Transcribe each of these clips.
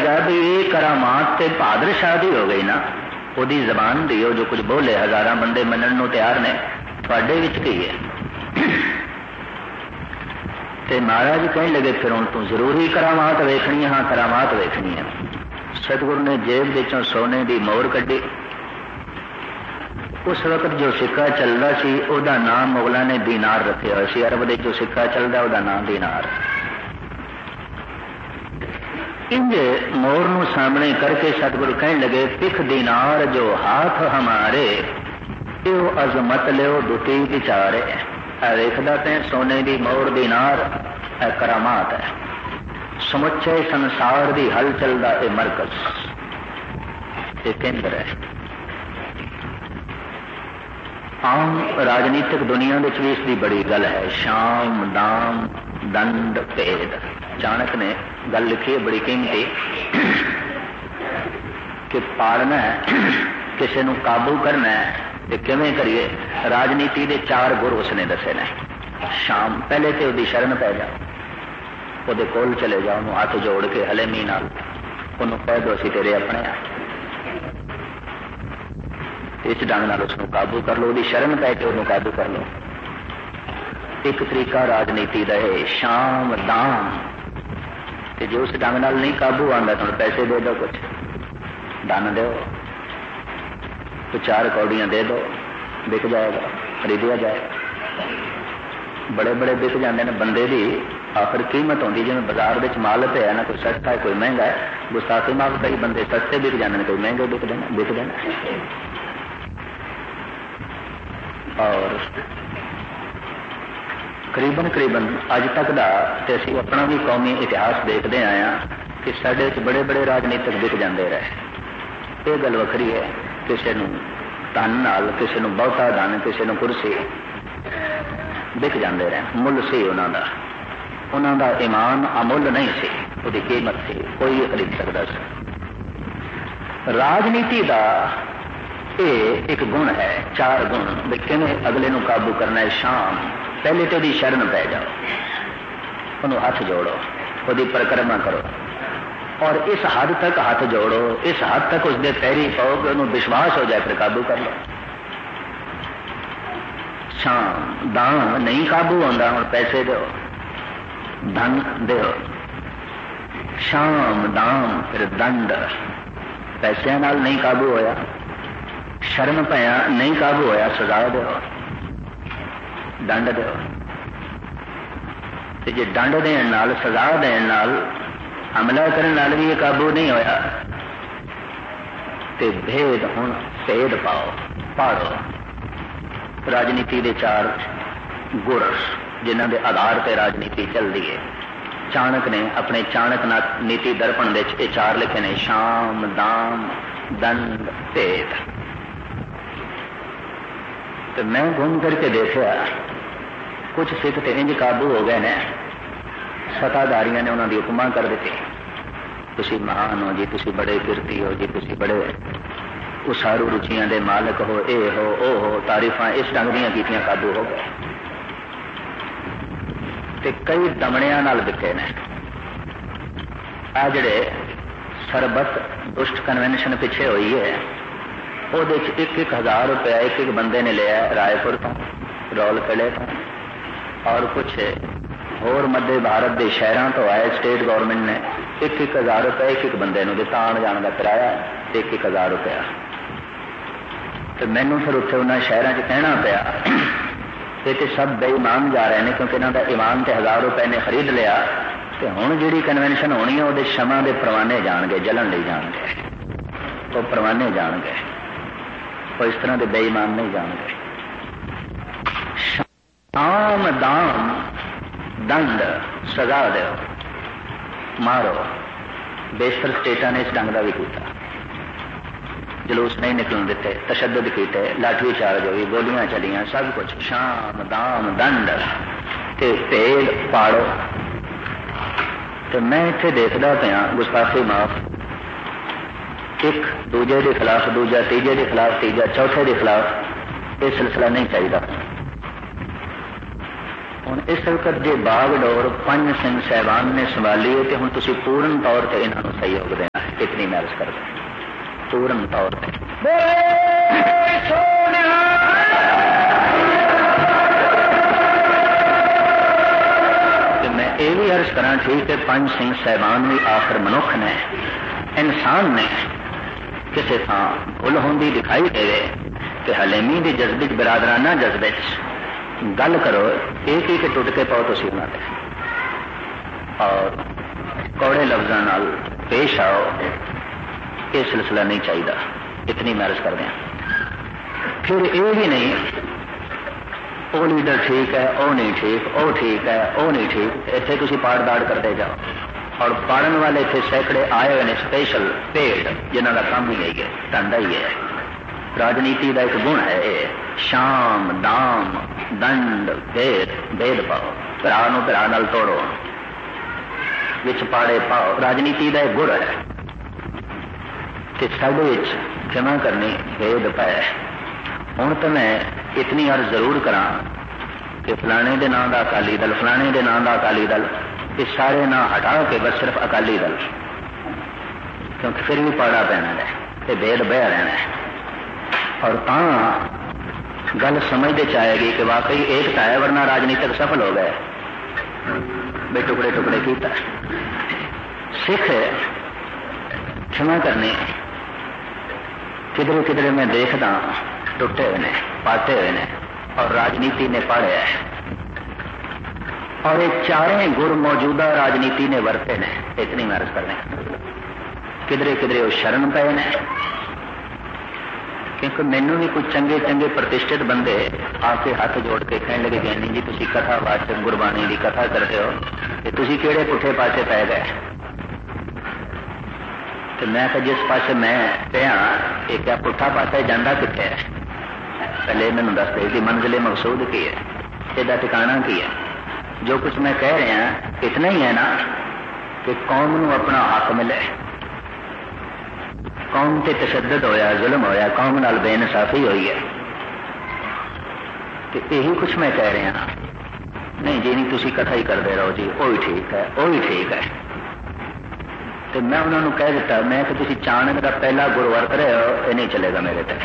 है भी ये करामात ते बहादुर शाह दी हो गई ना, ओदी जबान दी हो जो कुछ बोले हजारां बंदे मनण नूं तैयार ने, तुहाडे विच की है? ते महाराज कहने लगे फिर हुण तू जरूरी करामात वेखनी है? हाँ करामात वेखनी है। सतगुरु ने जेब विचों सोने की मोहर कड्ढी। उस वक्त जो सिक्का चलता सी उहदा नाम मुगलों ने दीनार रखा हुआ सी। अरब दे जो सिक्का चलता उहदा नाम दीनार। इंज मोर नूं सामने करके सतगुरु कहने लगे पिख दीनार जो हाथ हमारे, यो अजमत लियो दुती विचारे। देखदा ते सोने की मोर दीनार करामात है। समुचे संसार की हलचल का यह मरकज, ये केंद्र है। आम राजनीतिक दुनिया भी इसकी बड़ी गल है। शाम दाम दंड भेद। चाणक ने गल लिखी है बड़ी कीमती कि पालना है, किसी को काबू करना है तो किवें करिए। राजनीति के 4 गुर उसने दसे ने। शाम पहले तो उसकी शरण पै जाओ, वो कोल चले जाओ, उन्होंने हाथ जोड़ के हलेमी नाल उन्होंने कह दो असीं तेरे अपने आ। इस ढंग नाल उसको काबू कर लो, उसकी शरण पै के उन्होंने काबू कर लो। एक तरीका राजनीति का है शाम दाम। जो उस ढंग नाल नहीं काबू आंदा तो पैसे दे दो, कुछ धन दो, तो 4 कौड़ियां दे दो, बिक जाएगा, खरीदिया जाएगा। बड़े बड़े बिक जाते हैं बंदे की आखिर कीमत होती। जिवें बाजार में माल पे है ना, कोई सस्ता है कोई महंगा है। गुस्ताखी माफ कई बंदे सस्ते बिक जाते हैं, कोई महंगे बिक देना। और करीबन करीबन अज तक का तो असीं अपना भी कौमी इतिहास देखते आए हैं कि साडे बड़े बड़े राजनीतिक बिक जाते रहे। ये गल वखरी है, किसी को धन नाल, किसी को बहुता धन, किसी को कुर्सी बिक जाते रहे। मुल सी उन्हों का ईमान अमुल नहीं सी, उसकी कीमत सी, कोई खरीद सकता सी। राजनीति का ये एक गुण है, 4 गुण भी किवें अगले नूं काबू करना है। शाम पहले तो उसकी शरण पै जाओ, उन्होंने हाथ जोड़ो, उसकी परिक्रमा करो, और इस हद तक हाथ जोड़ो, इस हद तक उसके पैरी पाओ कि उन्होंने विश्वास हो जाए, फिर काबू कर लो। शाम दाम नहीं काबू होंदा, हुण पैसे दो, धन दो। शाम दाम फिर दंड, पैसों नाल नहीं काबू होया, शरण पाया नहीं काबू होया, सजा दो, दंड दो। जे दंड देण नाल, सजा देण नाल, हमला करने नाल भी ये काबू नहीं होया ते भेद हुण भेद पाओ, पाड़ो। राजनीति के 4 गुर जिन्हां दे आधार पर राजनीति चलती है। चाणक ने अपने चाणक नीति दर्पण दे 4 लिखे ने, शाम दाम दंड भेद। तो मैं घूम करके देखा कुछ सिख तो इंज काबू हो गए ने, सत्ताधारियों ने उन्होंने उपमा कर दी, तुसी महान हो जी, तुसी बड़े कीर्ति हो जी, तुसी बड़े उसारू रुचियां दे मालक हो, ए हो ओ हो, तारीफा इस ढंग दियां कीतियां काबू हो गए। ते कई दमणियां नाल बिके ने। आ जिहड़े सरबत दुष्ट कन्वेंशन पिछे हुई है, ਉਹਦੇ 1,000 रुपया एक बंदे ने लिया रायपुर तो, रौल किले तो, और कुछ होर मध्य भारत के शहरों तो आए। स्टेट गवर्नमेंट ने 1,000 रुपया एक बंदे को दिता, आने जाने का किराया 1,000 रुपया। तो मैनू फिर उत्थे उन्होंने शहरों च कहना पाया ये तो सब बेईमान जा रहे हैं, क्योंकि इन्हों का ईमान तो 1000 रुपए ने खरीद लिया। तो हुण जिहड़ी कन्वेंशन होनी है वो शमा के परवाने जाणगे, जलन ले जाणगे, तो परवाने जाणगे, और इस तरह के बेईमान नहीं जाणगे। शाम दाम दंड सजा दो, मारो। बेशतर स्टेटा ने इस ढंग का भी किया, जलूस नहीं निकलन देते, तशद्दुद किए, लाठी चार्ज हुई, गोलियां चलियां, सब कुछ। शाम दाम दंड ते भेद पाड़ो। तो मैं इत्थे देखदा पिया गुस्ताखी माफ, एक दूजे के खिलाफ दूजा, तीजे के खिलाफ तीजा, चौथे के खिलाफ, यह सिलसिला नहीं चाहिए। हुण इस वक्त जो बागडोर पंज सिंह साहबान ने संभाली है, तो हुण तुसीं पूर्ण तौर पर इन्हां नूं सहयोग देना है। इतनी मैं अर्ज कर दूं पूर्ण तौर पर। मैं ये भी अर्ज करा ठीक है, पंज सिंह साहबान भी आखिर मनुख ने, इंसान ने, किसी थां भुल होंदी दिखाई देवे कि हलेमी के जज्बे बिरादराना जज्बे गल करो, एक ही टुट के पाओ तुम उन्होंने और कौड़े लफ्जों नाल पेश आओ, ये सिलसिला नहीं चाहिए। इतनी मैं अर्ज कर दें। फिर ये भी नहीं वो लीडर ठीक है, वो नहीं ठीक, वो ठीक है, वो नहीं ठीक, इतने तुम पाड़ दाड़ करते जाओ और पाड़न वाले इतने सैकड़े आए हुए ने स्पेशल पेड़ जिन्हों का काम ही यही है, धंधा ही है। राजनीति का एक गुण है शाम दाम दंड भेदभाव, भरा नूं भरा नाल तोड़ो, विच पाड़े पाओ, राजनीति का एक गुण है। ते साडे विच जमा करनी भेद पाए। हुण तो मैं इतनी अर्ज जरूर करा कि फलाने के नाम का अकाली दल, फलाने के नाम का अकाली दल, ये सारे ना हटा के बस सिर्फ अकाली दल, क्योंकि फिर भी पाड़ा पैना है, ये भेद बह रहना है। और गल समझते चाहेगी कि वाकई एकता है, वरना राजनीतिक सफल हो गए, बे टुकड़े टुकड़े किया। सिख क्षमा करने किधरे किधरे मैं देखदा टुटे हुए ने, पाटे हुए ने, और राजनीति ने पाड़े है। और ये चारें गुर मौजूदा राजनीति ने वरते ने, इतनी मैं अर्ज करने। किधरे किधरे वो शरण पे ने, क्योंकि मैनू भी कुछ चंगे चंगे प्रतिष्ठित बंदे आके हाथ जोड़ के कहने लगे ज्ञानी जी तुसी कथा वाचक गुरबाणी की कथा करते हो, ते तुसी किहड़े पुठे पासे पै गए। तो मैं तो जिस पासे मैं पिया ये क्या पुठा पासा जाता कितने है, पहले इन्होंने दस दे कि मंजिले मकसूद की है, इसका ठिकाना की है। जो कुछ मैं कह रहा इतना ही है ना कि कौम नूं अपना हक मिले, कौम से तशद्दद होया, जुल्म होया, कौम नाल बेइंसाफी हुई है, तो यही कुछ मैं कह रहा। नहीं जी नहीं तुसी कथा ही करते रहो जी, वो ही ठीक है, वो ही ठीक है। तो मैं उन्होंने कह दिता, मैं कि तुसी चाणक का पहला गुरु वरत रहे हो, ये नहीं चलेगा मेरे ते।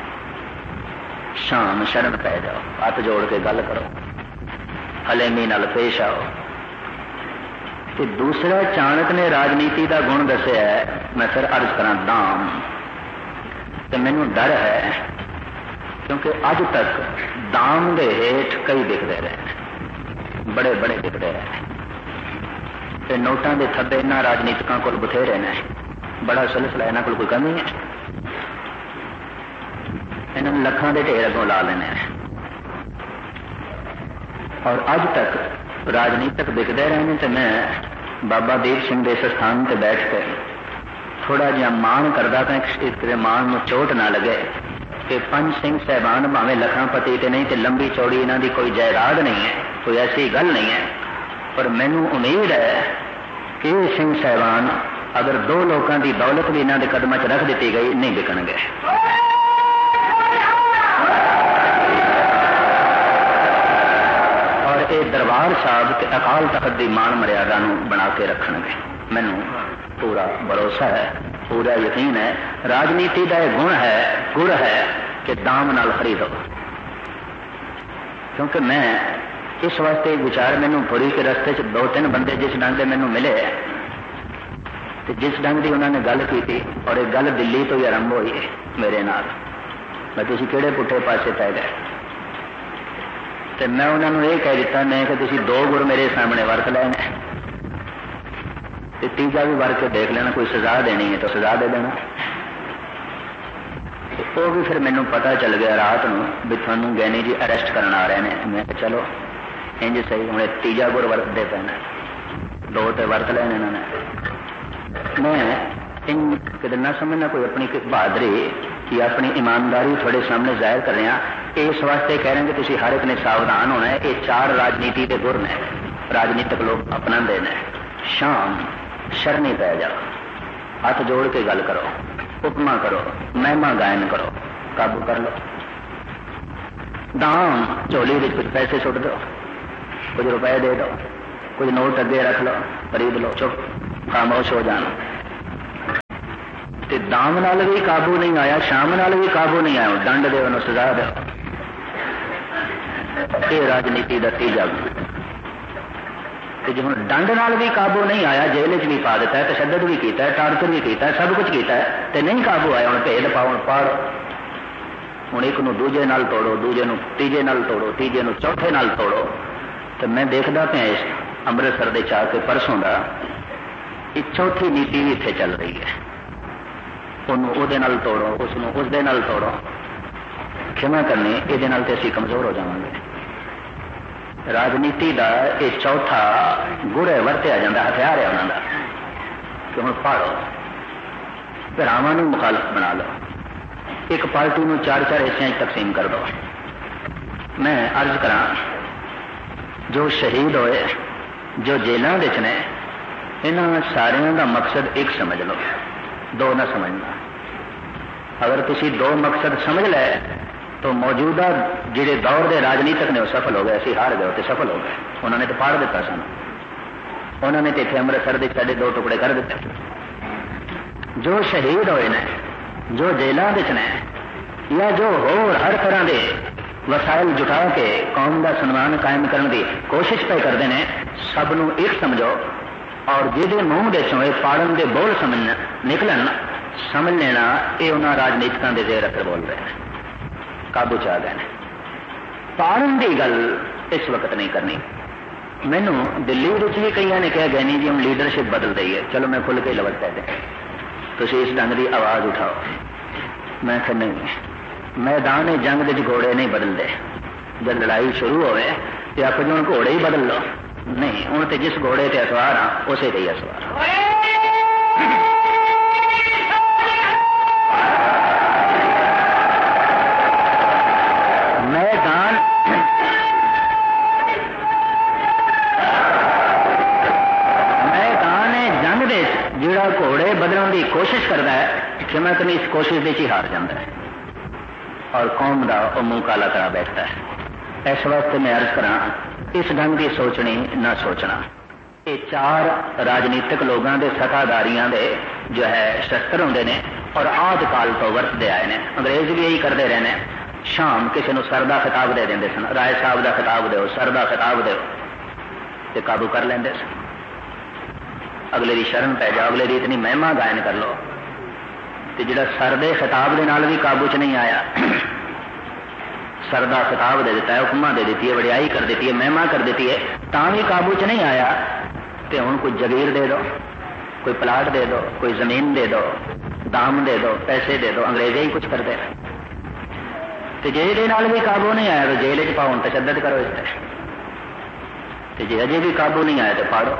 शाम शरण पै जाओ, हाथ जोड़ के गल करो, हलेमी नाल पेश आओ। तो दूसरा चाणक ने राजनीति का गुण दसिया है, मैं फिर अर्ज करा दाम। तो मैनू डर है क्योंकि अज तक दाम के हेठ कई दिखते रहे, बड़े बड़े दिखते रहे। तो नोटां के थब्बे इन्हां राजनीतिकों को बथेरे ने, बड़ा सिलसिला इन्हां कोल कोई कमी है, इन्होंने लखां के ढेर अगों ला लेने। और अज तक राजनीतिक दिखते रहे। तो मैं बाबा दीप सिंह के इस स्थान पर बैठ के थोड़ा जहा मान करता था, इस मान में चोट ना लगे कि पंज सिंह साहबान भावें लखापति तो नहीं, तो लंबी चौड़ी इन्हों की कोई जायदाद नहीं है, कोई ऐसी गल नहीं है। पर मैनू उम्मीद है कि ये सिंह साहबान अगर दो लोगों की दौलत भी इन्हों के कदम च रख दी गई नहीं बिकणगे। और ये दरबार साहब के अकाल तख्त की मान मर्यादा बना के रखणगे। मैनू पूरा भरोसा है, पूरा यकीन है। राजनीति का यह गुण है कि दाम नाल खरीदो। क्योंकि मैं इस वास्ते विचार मैनू पूरी के रस्ते च दो तीन बंदे जिस ढंग के मैनू मिले, तो जिस ढंग की उन्होंने गल की थी, और एक गल दिल्ली तो ही आरंभ हुई है मेरे नाल, मैं तुसी किहड़े पुठे पासे पै गए। तो मैं उन्होंने ये कह दिता, मैं कि तुसी दो गुर मेरे सामने वरत लेने, तो तीजा भी वर के देख लेना, कोई सजा देनी है तो सजा दे देना। तो भी फिर मैनू पता चल गया रात को भी थानू गैनी जी अरेस्ट करना आ रहे हैं। मैं चलो इंज सही, हूँ तीजा गुर वरतते पैना, दो तो वरत लेने इन्होंने। मैं इन कितने ना समझना कोई अपनी बहादुरी या अपनी ईमानदारी थोड़े सामने जाहिर कर रहे हैं। इस वास्ते कह रहे हैं कि तुम हर एक ने सावधान होना है। ये चार राजनीति के गुर ने, राजनीतिक लोग अपना देने। शाम शरणी पै जाओ, हाथ जोड़ के गल करो, उपमा करो, महिमा गायन करो, काबू कर लो। दाम झोली में कुछ पैसे सुट दो, कुछ रुपए दे दो, कुछ नोट अगे रख लो, खरीद लो, चुप खामोश हो जाना। ते दाम नाल भी काबू नहीं आया, शाम नाल भी काबू नहीं आया, दंड दे उन्होंने सजा दो। ये राजनीति का तीजा जो हम दंड नाल भी काबू नहीं आया, जेल च भी पा दिता है, तशद्दद भी किया है, टारचर भी किया है, सब कुछ किया है, तो नहीं काबू आया। हम भेद पाओ पाड़ो, हूँ एक नूं दूजे नाल तोड़ो, दूजे नूं तीजे नाल तोड़ो, तीजे नूं चौथे नाल तोड़ो। तो मैं देखता पाया इस अमृतसर दे चाह के परसों का एक चौथी नीति भी इत्थे चल रही है। उन्होंने उहदे नाल तोड़ो, उसनों उसदे नाल तोड़ो। क्षमा करनी, ये नाल ते असीं कमजोर हो जावांगे। राजनीति का यह चौथा गुड़ है, वरत्या जाता हथियार है उन्होंने कि हम पाड़ो, भरावां नूं मुखालफ बना लो, एक पार्टी नूं 4-4 हिस्सों तकसीम कर दो। मैं अर्ज करा, जो शहीद होए, जो जेलों विच ने, इन्हां सारियां दा मकसद एक समझ लो, दो ना समझना। अगर तुसी दो मकसद समझ ले तो मौजूदा जिहड़े दौर के राजनीतिक ने सफल हो गए, असीं हार गए तो सफल हो गए। उन्होंने तो पाड़ दिता सन, उन्होंने तो इत्थे अमृतसर के साढ़े 2 टुकड़े कर दिते। जो शहीद होए ने, जो जेलों विच ने, या जो होर हर तरह के वसाइल जुटा के कौम का सन्मान कायम करने की कोशिश पे करते हैं, सब नूं एक समझो और जिहदे मूँह दे चों इह पाड़न के बोल समझ निकलन, समझ लेना ये उन्होंने राजनीतिकों के जेर असर बोल रहे हैं, काबू च आ गए। पाड़न की गल इस वक्त नहीं करनी। मैनू दिल्ली भी कई ने कहा गया नहीं जी हम लीडरशिप बदल रही है, चलो मैं खुल के लवज कह दे, तुम इस ढंग की आवाज़ उठाओ। मैं कहा नहीं, मैदान जंग के घोड़े नहीं बदलते। जब लड़ाई शुरू होवे तो आप जो घोड़े ही बदल लो, नहीं, हूँ तो जिस घोड़े से असवार हाँ उसे ही असवार। जिहड़ा घोड़े बदलने की कोशिश करता है, क्षमा करनी, इस कोशिश की हार जाता है और कौम का वह मुंह काला करा बैठता है। इस वास्ते मैं अर्ज करा, इस ढंग की सोचनी ना सोचना। ये 4 राजनीतिक लोगों के सत्ताधारियों के जो है शस्त्र होंगे ने और आदि काल तो वरतते आए हैं। अंग्रेज भी यही करते रहे हैं। शाम किसी को सर का खिताब दे देंगे सन, राय साहब का खिताब दो, सर का खिताब दो, तो काबू कर लेंगे सन। अगले की शरण पै जाओ, अगले की इतनी महिमा गायन कर लो, तो जो सर के खिताब के नाल भी काबू च नहीं आया, सर का खिताब दे दिता है, हुक्मा दे दी है, वडियाई कर दी है, महिमा कर दी है, ता भी काबू च नहीं आया, तो हुण कोई जगीर दे दो, कोई प्लाट दे दो, कोई जमीन दे दो, दाम दे दो, पैसे दे दो, अंग्रेज ही कुछ करते हैं। तो जे नाल भी काबू नहीं आया तो जेल च पाओ, तशद्दद करो इस ते, जे अजे भी काबू नहीं आया तो पाड़ो,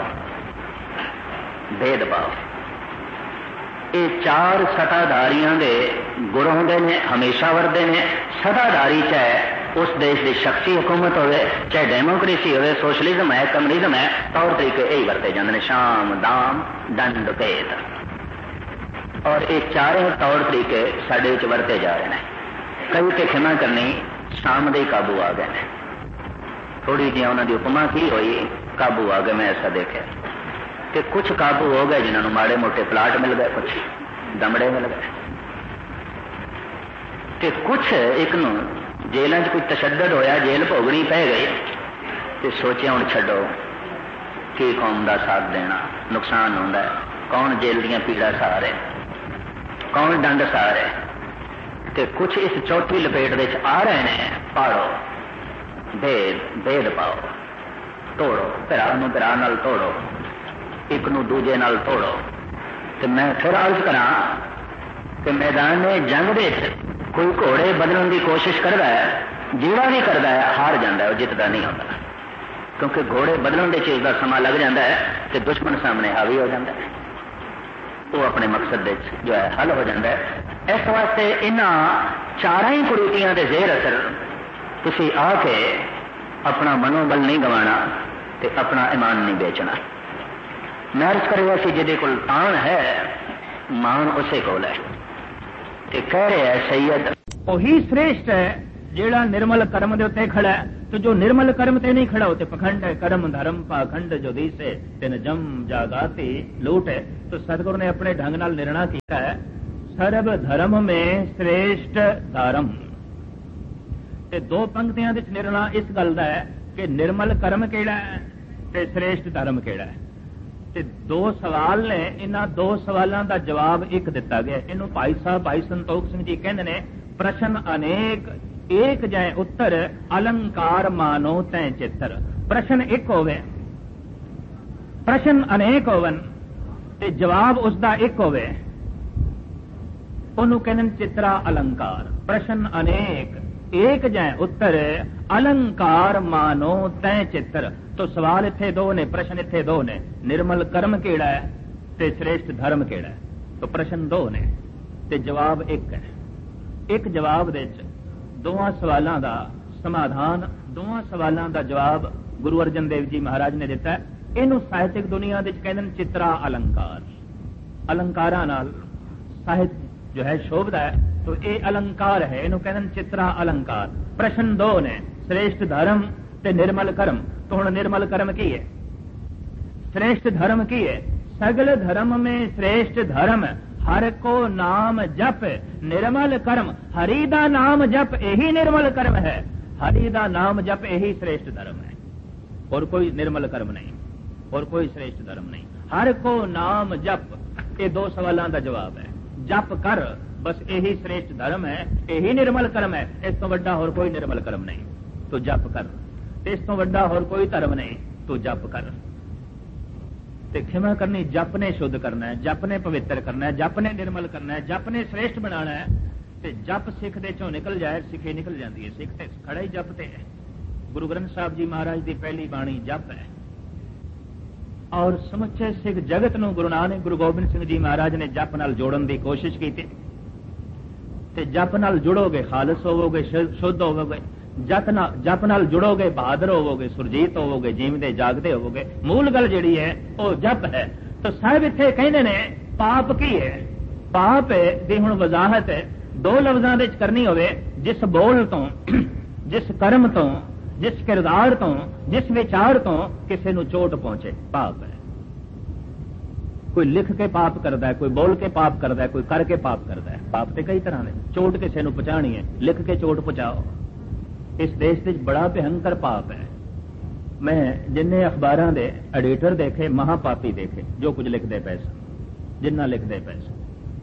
भेदभाव। ये 4 सत्ताधारियों के गुण होंगे ने, हमेशा वरदे ने। सत्ताधारी चाहे उस देश की शख्सी हुकूमत हो, चाहे डेमोक्रेसी हो, सोशलिज्म है, कम्युनिज्म है, तौर तरीके यही वरते जाते हैं, शाम दाम दंड भेद। और ये 4 तौर तरीके साडे च वरते जा रहे हैं। कई तो क्षमा करनी शाम के काबू आ गए, थोड़ी जी उन्होंने हुक्मा की हुई, काबू आ गए। मैं ऐसा देखा कि कुछ काबू हो गए जिन्होंने माड़े मोटे प्लाट मिल गए, कुछ दमड़े मिल गए, कि कुछ एक नूं जेलों कोई तशद्दद होया, जेल भोगनी पै गई, तो सोचा हुण छड्डो कि कौम का साथ देना नुकसान होंदा है, कौन जेल दीयां पीड़ा सहा रहे, कौन दंड सहा रहे। तो कुछ इस चौथी लपेट दे आ रहे हैं, पाड़ो, भेद पाओ, तोड़ो, भरा नूं भरा नाल तोड़ो, एक नूं दूजे नाल तोड़ो। तो मैं फिर अर्ज करा कि मैदान जंग दे कोई घोड़े बदलने की कोशिश करता है, जिहड़ा भी करता है हार जाता है, वो जितदा नहीं होता, क्योंकि घोड़े बदलने की चीज़ का समा लग जाता है तो दुश्मन सामने हावी हो जाता है, वो अपने मकसद जो है हल हो जाता है। इस वास्ते इन्हां 4 कुरीतियां के जेर असर तुसी आके अपना मनोबल नहीं गंवाना ते अपना ईमान नहीं बेचना। मैं अर्ज करेगा कि जिहदे कोल तान है मान उसे कोल है, ते कह रहे है सैयद वही श्रेष्ठ है जेड़ा निर्मल कर्म दे उत्ते खड़ा है। तो जो निर्मल कर्म ते नहीं खड़ा होते पखंड है, कर्म धर्म पाखंड जो दिसे तिन जम जागाती लूट है। तो सदगुरु ने अपने ढंग नाल निर्णय किया है, ਸਰਬ ਧਰਮ में श्रेष्ठ धर्म। ਤੇ ਦੋ ਪੰਕਤੀਆਂ ਦੇ ਨਿਰਣਾ ਇਸ ਗੱਲ ਦਾ ਹੈ ਕਿ ਨਿਰਮਲ ਕਰਮ ਕਿਹੜਾ ਹੈ ਤੇ श्रेष्ठ ਧਰਮ ਕਿਹੜਾ ਹੈ। ਤੇ ਦੋ ਸਵਾਲ ਨੇ, ਇਹਨਾਂ ਦੋ ਸਵਾਲਾਂ ਦਾ ਜਵਾਬ ਇੱਕ ਦਿੱਤਾ ਗਿਆ। ਇਹਨੂੰ ਭਾਈ ਸਾਹਿਬ ਭਾਈ ਸੰਤੋਖ ਸਿੰਘ ਜੀ ਕਹਿੰਦੇ ਨੇ ਪ੍ਰਸ਼ਨ ਅਨੇਕ ਏਕ ਜੈ ਉੱਤਰ ਅਲੰਕਾਰ ਮਾਨੋ ਤੈ ਚਿੱਤਰ। ਪ੍ਰਸ਼ਨ ਇੱਕ ਹੋਵੇ, ਪ੍ਰਸ਼ਨ ਅਨੇਕ ਹੋਵਨ ਤੇ ਜਵਾਬ ਉਸ ਦਾ ਇੱਕ ਹੋਵੇ, ਉਹਨੂੰ ਕਹਿੰਦੇ ਚਿਤਰਾ ਅਲੰਕਾਰ। ਪ੍ਰਸ਼ਨ ਅਨੇਕ ਏਕ ਜੈ ਉੱਤਰ ਅਲੰਕਾਰ ਮਾਨੋ ਤੈ ਚਿੱਤਰ। तो सवाल इत्थे दो ने, प्रश्न इत्थे दो ने, निर्मल कर्म केड़ा है ते श्रेष्ठ धर्म केड़ा है। तो प्रश्न दो ने ते जवाब एक है। एक जवाब दे दोवां सवालां दा समाधान, दोवां सवालां दा जवाब गुरु अर्जन देव जी महाराज ने दिता है। इनू साहित्यक दुनिया दे कहंदे ने चित्रा अलंकार। अलंकारां नाल साहित्य जो है शोभदा है, तो ये अलंकार है, इनू कहंदे ने चित्रा अलंकार। प्रश्न दो ने, श्रेष्ठ धर्म ते निर्मल कर्म। तो हुण निर्मल कर्म की है, श्रेष्ठ धर्म की है। सगल धर्म में श्रेष्ठ धर्म हर को नाम जप निर्मल कर्म। हरि दा नाम जप यही निर्मल कर्म है। हरि दा नाम जप यही श्रेष्ठ धर्म है, और कोई निर्मल कर्म नहीं, और कोई श्रेष्ठ धर्म नहीं। हर को नाम जप, ये दो सवालों का जवाब है। जप कर, बस यही श्रेष्ठ धर्म है, यही निर्मल कर्म है। इस तो वड्डा और कोई निर्मल कर्म नहीं, तो जप कर। इस तो वड्डा और कोई धर्म नहीं, तो जप कर। ते खिमा करनी, जप ने शुद्ध करना है, जप ने पवित्र करना है, जप ने निर्मल करना है, जप ने श्रेष्ठ बनाना है। ते जप सिख दे चों निकल जाए, सिखे निकल जाती है। सिख ते खड़ा ही जप ते है। गुरु ग्रंथ साहब जी महाराज की पहली बाणी जप है, और समुचे सिख जगत नूं गुरु नानक गुरु गोबिंद सिंह जी महाराज ने जप नाल जोड़न की कोशिश की। ते जप नाल जुड़ोगे खालस होवोगे, शुद्ध होवोगे। जप नाल जुड़ोगे बहादुर होवोगे, सुरजीत होवोगे, जीवदे जागदे होवोगे। मूल गल जिहड़ी है वो जप है। तो साहिब इत्थे कहंदे ने पाप की है। पाप दी हुण वजाहत दो लफ्जां दे करनी होवे, जिस बोल तो, जिस कर्म तो, जिस किरदार तो, जिस विचार तो किसी नूं चोट पहुंचे, पाप है। कोई लिख के पाप करता है, कोई बोल के पाप करता है, कोई करके पाप करता है। पाप ते कई तरह ने। चोट किसी नूं पहुंचानी है, लिख के चोट पहुंचाओ। इस देश में बड़ा भयंकर पाप है। मैं जिन्ने अखबारां दे एडिटर देखे, महापापी देखे, जो कुछ लिखते पैसा, जिन्ना लिखते पैसा।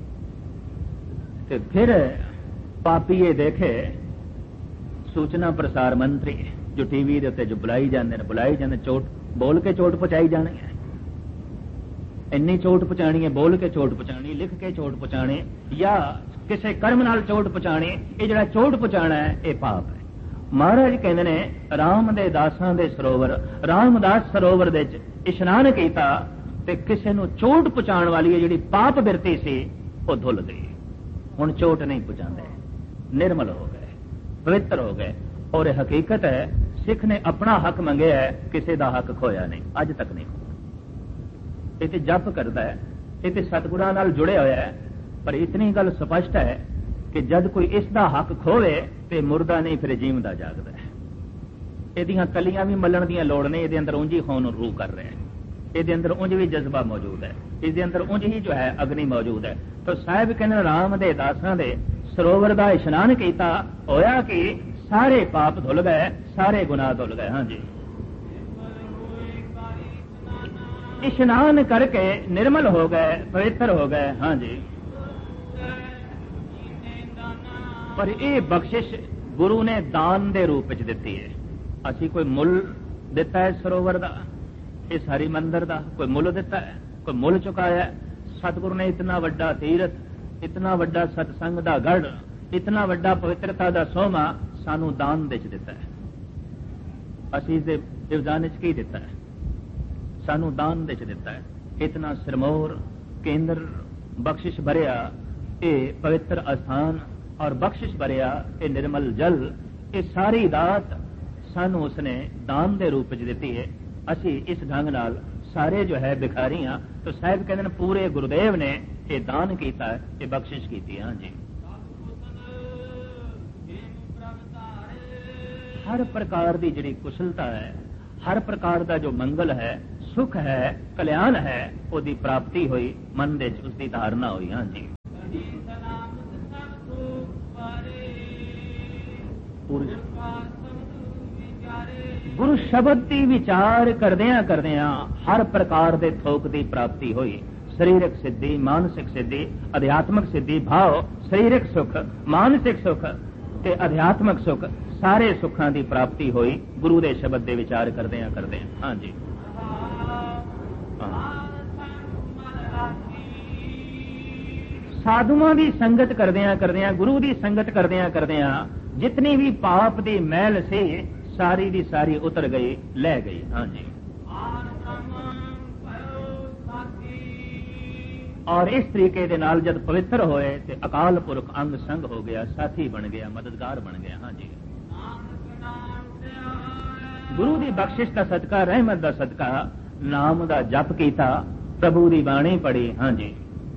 ते फिर पापी ये देखे सूचना प्रसार मंत्री, जो टीवी दे उत्ते जो बुलाई जाते, चोट बोल के चोट पहुंचाई जानी है। इन्नी चोट पहुंचानी है, बोल के चोट पहुंचानी, लिख के चोट पहुंचानी, या किसी कर्म नाल चोट पहुंचानी। ये जिहड़ा चोट पहुंचाना है, ये पाप है। महाराज कहते ने राम दे दासां दे सरोवर, रामदास सरोवर दे इशनान कीता ते किसी नूं चोट पहुंचाण वाली जिहड़ी पाप बिरती सी वो धुल गई। हुण चोट नहीं पहुंचाते, निर्मल हो गए, पवित्र हो गए। और हकीकत है सिख ने अपना हक मंगे है, किसी का हक खोया नहीं, अज तक नहीं। ये जप करता है, ये सतगुरां नाल जुड़े होया है। पर इतनी गल स्पष्ट है कि जद कोई इसका हक खोवे तो मुर्दा नहीं, फिर जीवदा जागदा है। ਇਹਦੀਆਂ कलियां भी मलण दी लोड़ नहीं, ये अंदर उंज ही खून रू कर रहे हैं, ये अंदर उंज भी जज्बा मौजूद है, इसके अंदर उंज ही जो है अग्नि मौजूद है। तो साहिब कहने राम दे दासां दे सरोवर का इशनान किया, होया कि सारे पाप धुल गए, सारे गुनाह धुल गए। हाँ जी, इशनान करके निर्मल हो गए, पवित्र हो गए। हाँ जी, पर यह बख्शिश गुरु ने दान दे रूप च दिती है। असी कोई मुल दिता है सरोवर का, इस हरि मंदिर का कोई मुल दिता है, कोई मुल चुकाया है। सतगुरु ने इतना वड्डा तीरथ, इतना वड्डा सतसंग का गढ़, इतना वड्डा पवित्रता का सोमा सानू दान दे दिता है। असी इस इवजान की दिता है, सानू दान दे दिता है। इतना सिरमौर केंद्र बख्शिश भरिया ये पवित्र अस्थान और बख्शिश भरिया ये निर्मल जल, ये सारी दात सानू उसने दान दे रूप च दिती है। असी इस ढंग नाल सारे जो है भिखारी हाँ। तो साहिब कहते हैं पूरे गुरुदेव ने ये दान किया है, ये बख्शिश की। हाँ जी, हर प्रकार की जिहड़ी कुशलता है, हर प्रकार का जो मंगल है, सुख है, कल्याण है, उसकी प्राप्ति हुई, मन दे उसकी धारणा हुई। हाँ जी, गुरु शब्द की विचार करदियां करदियां हर प्रकार के थोक की प्राप्ति हुई। शरीरक सिद्धि, मानसिक सिद्धि, अध्यात्मक सिद्धि, भाव, शरीरक सुख, मानसिक सुख ते अध्यात्मक सुख, सारे सुखों की प्राप्ति हुई गुरु के शब्द के विचार करदियां करदियां। हाँ जी, साधुओं की संगत करदियां करदियां, गुरु की संगत करदियां करदियां जितनी भी पाप की मैल से सारी दी सारी उतर गई, लै गई। हाँ जी, और इस तरीके दे नाल जब पवित्र होए तो अकाल पुरख अंग संग हो गया, साथी बन गया, मददगार बन गया। हाँ जी, गुरु की बख्शिश का सदका, रहमत का सदका, नाम का जप किया, प्रभु की बाणी पढ़ी। हाँ जी,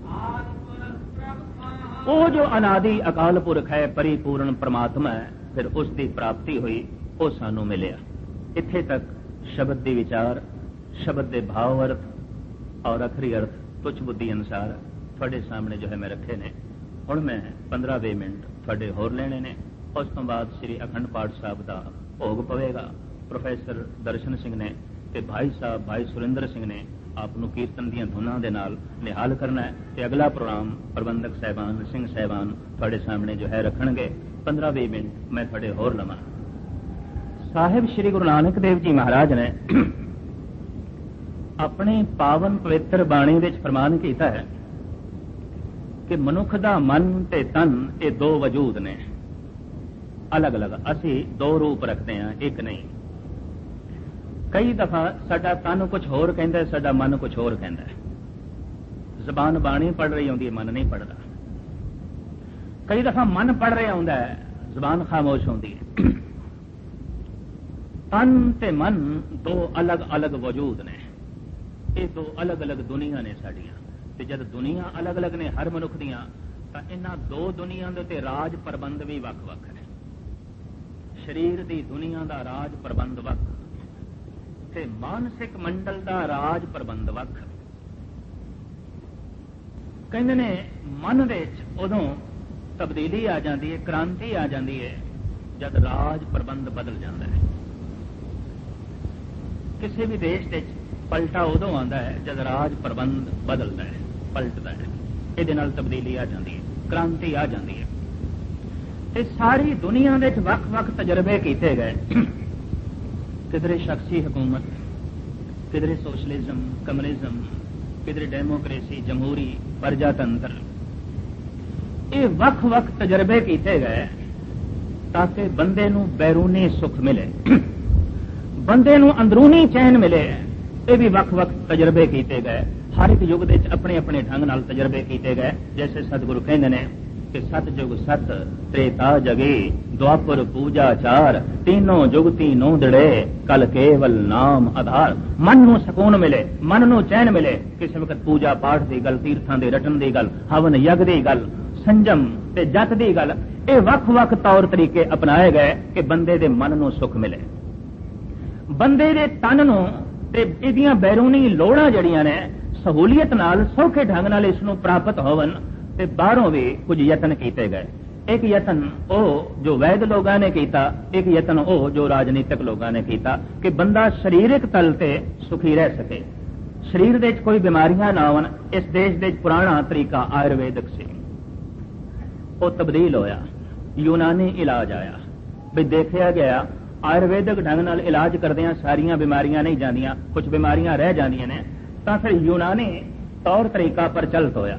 वो जो अनादि अकाल पुरख है, परिपूर्ण परमात्मा है, फिर उसकी प्राप्ति हुई, वो सानू मिलिया। इत्थे तक शब्द के विचार, शब्द के भाव अर्थ और अखरी अर्थ तुच्छ बुद्धि अनुसार थोड़े सामने जो है मैं रखे ने। हुण मैं 15-20 मिनट थोड़े होर लेने ने। उस तो बाद श्री अखंड पाठ साहब का भोग पवेगा। प्रोफैसर दर्शन सिंह ने ते भाई साहब भाई सुरेंद्र सिंह ने आपनों कीर्तन दी धुनां दे नाल निहाल करना है। ते अगला प्रोग्राम प्रबंधक साहबान सिंह साहबान थोड़े सामने जो है रखणगे। 15-20 मिनट मैं थोड़े होर लवां। साहिब श्री गुरु नानक देव जी महाराज ने अपने पावन पवित्र बाणी विच फरमान कीता है कि मनुख दा मन ते तन ये दो वजूद ने, अलग अलग। असी दो रूप रखते हैं, एक नहीं। कई दफा साडा तन कुछ होर कहंदा है, साडा मन कुछ होर कहंदा है। जबान बाणी पढ़ रही होंदी है, मन नहीं पढ़ता। कई दफा मन पढ़ रहा होंदा है, जबान खामोश होंदी है। तन ते मन दो अलग अलग वजूद ने, ये दो अलग अलग दुनिया ने साड़ियां। ते जद दुनिया अलग अलग ने हर मनुख दियां, तां इन्हां दो दुनिया दे ते राज प्रबंध भी वख वख ने। शरीर दी दुनिया दा राज प्रबंध वख ते मानसिक मंडल दा राज प्रबंध वख। कहंदे ने मन विच उदों तब्दीली आ जाती है, क्रांति आ जाती है जद राज प्रबंध बदल जाता है। किसी भी देश विच पलटा उदों आता है जब राज प्रबंध बदलता है, पलटता है। ये नाल तब्दीली आ जाती है, क्रांति आ जाती है। ते सारी दुनिया में वख वख तजर्बे किए गए। किधरे शख्सी हुकूमत, किधरे सोशलिज्म, कम्युनिज्म, किधरे डेमोक्रेसी, जमहूरी, प्रजातंत्र। ये वख वख तजर्बे किए गए ताकि बंदे नूं बैरूनी सुख मिले, बंदे नूं अंदरूनी चैन मिले। ये भी वख वख तजर्बे किए गए। हर एक युग के अपने अपने ढंग नाल तजर्बे किए गए। जैसे सतगुरु कहते हैं कि सत जुग सत त्रेता जगे, द्वापर पूजा चार, तीनों जुग तीनों दड़े, कल केवल नाम आधार। मन नूं सकून मिले, मन नूं चैन मिले। किसी वक्त पूजा पाठ की गल, तीर्थां दे रटन की गल, हवन यज्ञ की गल, संजम ते जत की गल, ये वख वख तौर तरीके अपनाए गए कि बंदे दे मन नूं सुख मिले। बंदे दे तन नूं ते इहदियां बैरूनी लोड़ां जड़ियां ने सहूलियत नाल सौखे ढंग नाल इसनूं प्राप्त होवन ते बाहरों भी कुछ यतन किए गए। एक यतन ओ जो वैद लोगों ने किया, एक यतन ओ जो राजनीतिक लोगों ने किया कि बंदा शरीरक तल ते सुखी रह सके, शरीर दे कोई बीमारियां ना आवन। इस देश दे पुराना तरीका आयुर्वेदिक से वो तब्दील होया, यूनानी इलाज आया। भी देखा गया आयुर्वेदिक ढंग नाल इलाज करदियां सारियां बीमारियां नहीं जांदियां, कुछ बीमारियां रह जांदियां ने। तां फिर यूनानी तौर तरीका प्रचलित होया।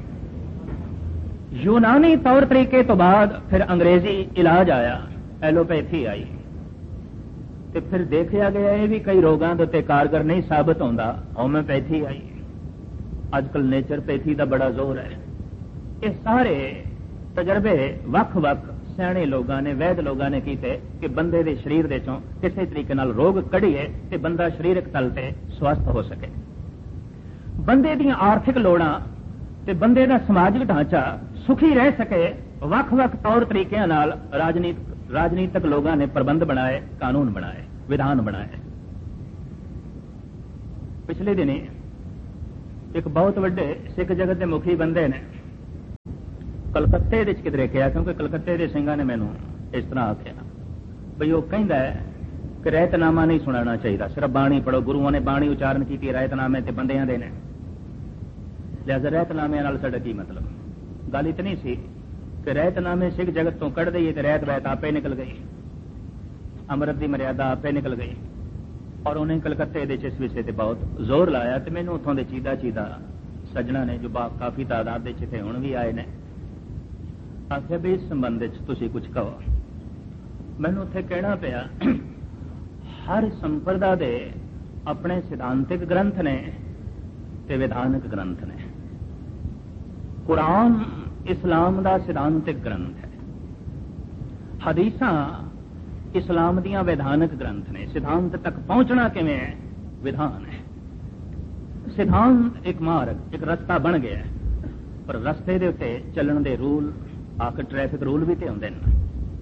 यूनानी तौर तरीके तो बाद फिर अंग्रेजी इलाज आया, एलोपैथी आई। ते फिर देखा गया ये भी कई रोगों के उत्ते कारगर नहीं साबित होंदा, होम्योपैथी आई। अजकल नेचरपैथी का बड़ा जोर है। ये सारे तजर्बे वख वख सियाणे लोगों ने, वैद लोगों ने किए कि बंदे दे शरीर दे चों किसी तरीके नाल रोग कढ़िए ते बंदा शरीरक तल ते स्वस्थ हो सके। बंदे दी आर्थिक लोड़ां ते बंदे दा समाजिक ढांचा सुखी रह सके, वख वख तौर तरीकों नाल राजनीतिक लोगों ने प्रबंध बनाए, कानून बनाए, विधान बनाए। पिछले दिनी एक बहुत वड्डे सिख जगत के मुखी बंदे ने कलकत्ते किधरे कहा, क्योंकि कलकत्ते के सिंघां ने मैनू इस तरह आख्या बई वो कहता है कि रहतनामा नहीं सुनाना चाहिए, सिर्फ बाणी पढ़ो। गुरुओं ने बाणी उचारण की, रहतनामे ते बंदियां दे ने, लिहाजा रहतनामे नाल साडा की मतलब। गल इतनी सी कि रहतनामे सिख जगत तो कढ़ दईए तो रहत बहत आपे निकल गई, अमृत की मर्यादा आपे निकल गई। और उन्हें कलकत्ते इस विषय से बहुत जोर लाया, तो मैनू उतों के चीदा सज्जना ने जो काफी तादाद इतने हुण भी आए ने, आखिया भी इस संबंध तुसीं कुछ कहो। मैनू उत्थे कहना पिया हर संप्रदा दे अपने सिद्धांतिक ग्रंथ ने ते विधानक ग्रंथ ने। कुरान इस्लाम का सिद्धांतिक ग्रंथ है, हदीसां इस्लाम दियां विधानक ग्रंथ ने। सिद्धांत तक पहुंचना किवें है, विधान है। सिद्धांत एक मार्ग, एक रस्ता बन गया है, पर रस्ते दे उत्ते चलण दे रूल, आखिर ट्रैफिक रूल भी तो होंदे ने।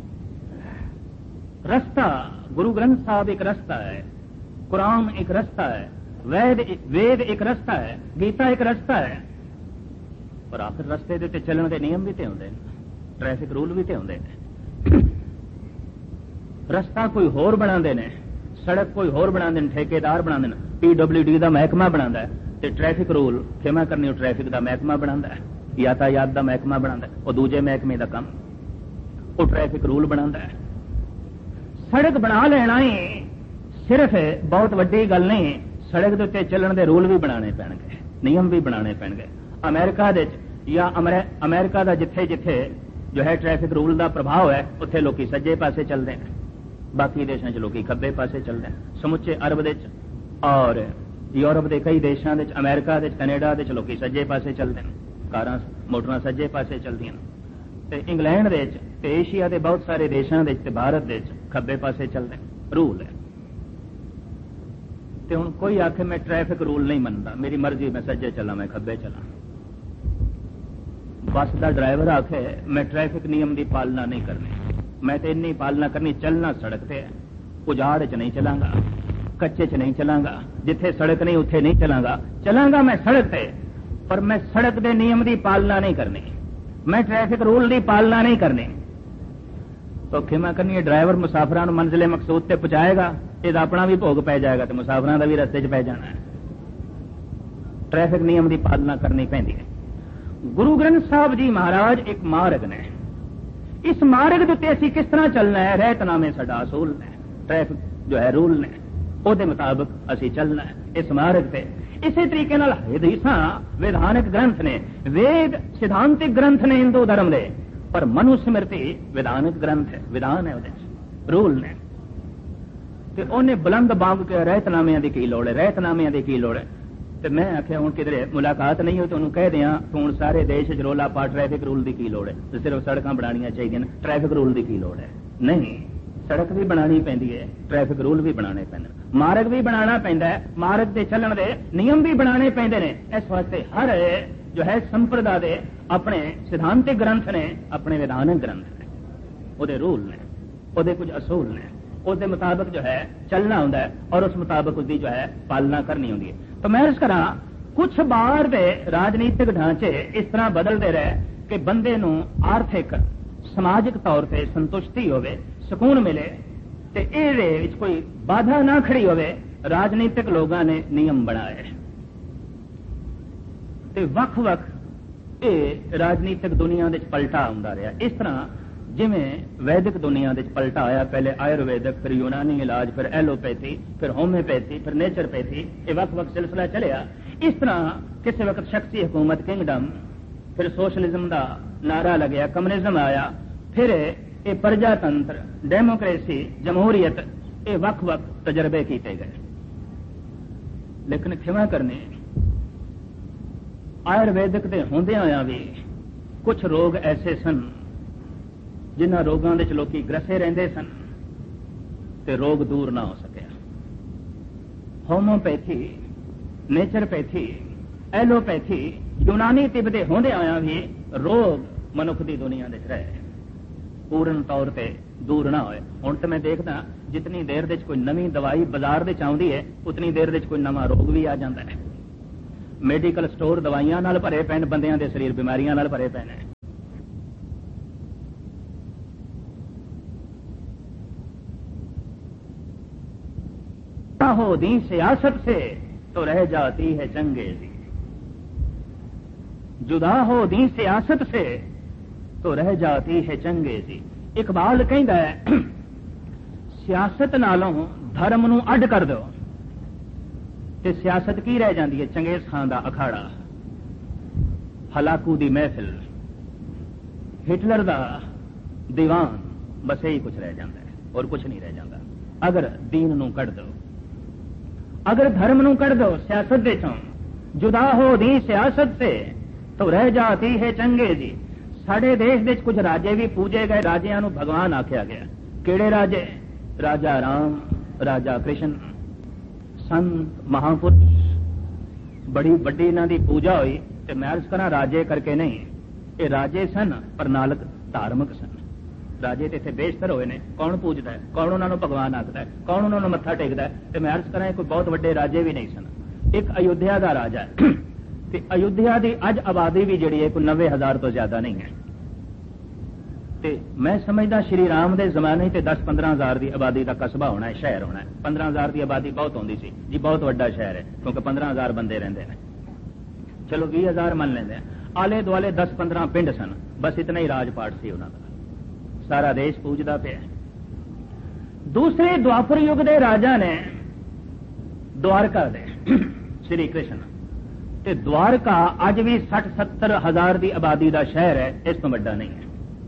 रस्ता गुरु ग्रंथ साहब एक रस्ता है, कुरान एक रस्ता है, वेद एक रस्ता है, गीता एक रस्ता है, पर आखिर रस्ते दे उत्ते चलण दे नियम भी तो होंदे ने, ट्रैफिक रूल भी तो होंदे ने। रस्ता कोई होर बनाते ने, सड़क कोई होर बनाते हैं, ठेकेदार बनाते हैं, PWD का महकमा बनाता है, तो ट्रैफिक रूल खेमा करनी ट्रैफिक का महकमा बनाता है, यातायात का महकमा बनाता है, वो दूजे महकमे का काम वो ट्रैफिक रूल बनाता है। सड़क बना लेना ही सिर्फ बहुत वड्डी गल नहीं, सड़क के उत्ते चलण के रूल भी बनाने पैणगे, नियम भी बनाने पैणगे। अमेरिका दे या अमेरिका का जिथे जिथे जो है ट्रैफिक रूल का प्रभाव है, उत्थे लोग सज्जे पासे चलते हैं, बाकी देशों च लोग खब्बे पासे चलते हैं। समुचे अरब दे और यूरोप के कई देशों के, अमेरिका के, कनेडा के लोग सज्जे पासे चलते हैं, कारां मोटरां सज्जे पासे चलदियां। ते इंग्लैंड दे ते एशिया के बहुत सारे देशों के, भारत दे खब्बे पासे चलते हैं, रूल है। ते हुण कोई आखे मैं ट्रैफिक रूल नहीं मनता, मेरी मर्जी, मैं सज्जे चला, मैं खब्बे चला। बस का ड्राइवर आखे मैं ट्रैफिक नियम की पालना नहीं करनी, मैं तो इन्नी पालना करनी, चलना सड़क पे, उजाड़ च नहीं चलांगा, कच्चे च नहीं चलांगा, जिथे सड़क नहीं उत्थे नहीं चलांगा, चलांगा मैं सड़क पे, पर मैं सड़क के नियम की पालना नहीं करनी, मैं ट्रैफिक रूल की पालना नहीं करनी। तो खिमा करनी ड्राइवर मुसाफिरां नूं मंजिले मकसूद ते पहुंचाएगा, इसदा अपना भी भोग पै जाएगा, तो मुसाफिरां दा भी रस्ते च पै जाना है। ट्रैफिक नियम की पालना करनी पैंदी है। गुरु ग्रंथ साहब जी महाराज एक मार्ग ने, इस मार्ग के उत्ते असीं किस तरह चलना है, रहतनामे साडा असूल ने, ट्रैफिक जो है रूल ने, ਉਹਦੇ मुताबिक असीं चलना है इस मार्ग पे। इसी तरीके नाल हदीसां विधानक ग्रंथ ने, वेद सिद्धांतिक ग्रंथ ने हिंदू धर्म दे, पर मनुस्मृति विधानक ग्रंथ है, विधान है, ਉਹਦੇ रूल ने। ते ਉਹਨੇ बुलंद बांग के रहतनामिਆਂ ਦੀ ਕੀ ਲੋੜ है, रहतनामिਆਂ ਦੀ ਕੀ ਲੋੜ है। ਤੇ मैं आख्या हूं किधरे मुलाकात नहीं हो तो उन्होंने कह दिया तू हूं सारे देश च रौला पा, ट्रैफिक रूल की की लोड़ है, तो सिर्फ सड़कां बनानियां चाहिए, ट्रैफिक रूल की की लोड़ है। नहीं, सड़क भी बनानी पैंदी है, ट्रैफिक रूल भी बनाने पैंदे, मार्ग भी बनाना पैंदा है, मार्ग के चलण दे नियम भी बनाने पैंदे ने। इस वास्ते हर जो है संप्रदा दे अपने सिद्धांतिक ग्रंथ ने, अपने विधानक ग्रंथ ने, ਉਹਦੇ रूल ने, ਉਹਦੇ कुछ असूल ने, उसके मुताबिक जो है चलना होंदा है और उस मुताबिक उसकी जो है पालना करनी होंदी है। तो मैं इस करा कुछ बार दे राजनीतिक ढांचे इस तरह बदलते रहे कि बंदे नूं आर्थिक समाजिक तौर पर संतुष्टि होवे, सुकून मिले, ते इहदे विच कोई बाधा ना खड़ी होवे। राजनीतिक लोगों ने नियम बनाए ते वख-वख ये राजनीतिक दुनिया दे पलटा आउंदा रहा। इस तरह जिमें वैदिक दुनिया दे पलटा आया, पहले आयुर्वेदिक, फिर यूनानी इलाज, फिर एलोपैथी, फिर होम्योपैथी, फिर नेचरपैथी, ये वक्त सिलसिला चलिया। इस तरह किसी वक्त शख्सी हुकूमत किंगडम, फिर सोशलिज्म का नारा लग्या, कम्युनिज्म आया, फिर ये प्रजातंत्र, डेमोक्रेसी, जमहूरियत, ये वक्त तजर्बे किए गए। लेकिन खिमा करने आयुर्वेदिक के होंदे होया भी कुछ रोग ऐसे सन जिन्हां रोगों के लोग ग्रसे रहते सन ते रोग दूर ना हो सके। होम्योपैथी, नेचरपैथी, एलोपैथी, यूनानी तिब्बते होंदे आया भी रोग मनुख की दुनिया दे रहे पूर्ण तौर पर दूर ना होए। हुण तो मैं देखदा जितनी देर दे कोई नवी दवाई बाजार दे आउंदी है, उतनी देर दे कोई नवा रोग भी आ जाता है। मेडिकल स्टोर दवाइयां नाल भरे पे, बंदियां दे शरीर बीमारियां नाल भरे पे ने। जुदा हो दी सियासत से तो रह जाती है चंगेजी। जुदा हो दी सियासत से तो रह जाती है चंगेजी। इकबाल कहता है सियासत नालों धर्म नूं अड कर दो ते सियासत की रह जाती है? चंगेज खान दा अखाड़ा, हलाकू दी महफिल, हिटलर दा दीवान, बस यही कुछ रह जाता है और कुछ नहीं रह जाता। अगर दीन नूं कढ़ दो, अगर धर्म नूं कढ़ दो सियासत दे चों, जुदा हो दी सियासत से तो रह जाती है चंगेजी। साडे देश दे कुछ राजे भी पूजे गए, राजियां नूं भगवान आख्या गया। किहड़े राजे? राजा राम, राजा कृष्ण, संत महापुरुष, बड़ी वड्डी इन्हां दी पूजा हुई। ते मैं अर्ज करा राजे करके नहीं, ये राजे सन पर नालक धार्मिक सन। राजे ते इत्थे बेशतर होए ने, कौन पूजदा है, कौन उन्हां नूं भगवान आखदा है, कौन उन्हां नूं मत्था टेकदा है? ते मैं अर्ज करा कोई बहुत वड्डे राजे भी नहीं सन। एक अयोध्या दा राजा है ते अयोध्या दी अज आबादी भी जिहड़ी है कोई 90,000 तो ज्यादा नहीं है। ते मैं समझदा श्री राम दे जमाने ते 10-15,000 दी आबादी दा कस्बा होना है, शहर होना है। 15,000 दी आबादी बहुत होंदी सी जी, बहुत वड्डा शहर है क्योंकि 15,000 बंदे रहिंदे ने। चलो 20,000 मन लेंदे, आले दुआले 10-15 पिंड सन, बस इतना ही राजपाट सी उन्हां दा। सारा देश पूजदा पिया। दूसरे द्वापर युग दे राजा ने द्वारका दे श्री कृष्ण ते द्वारका अज भी 60-70 हजार दी आबादी दा शहर है, इस तो वड्डा नहीं है।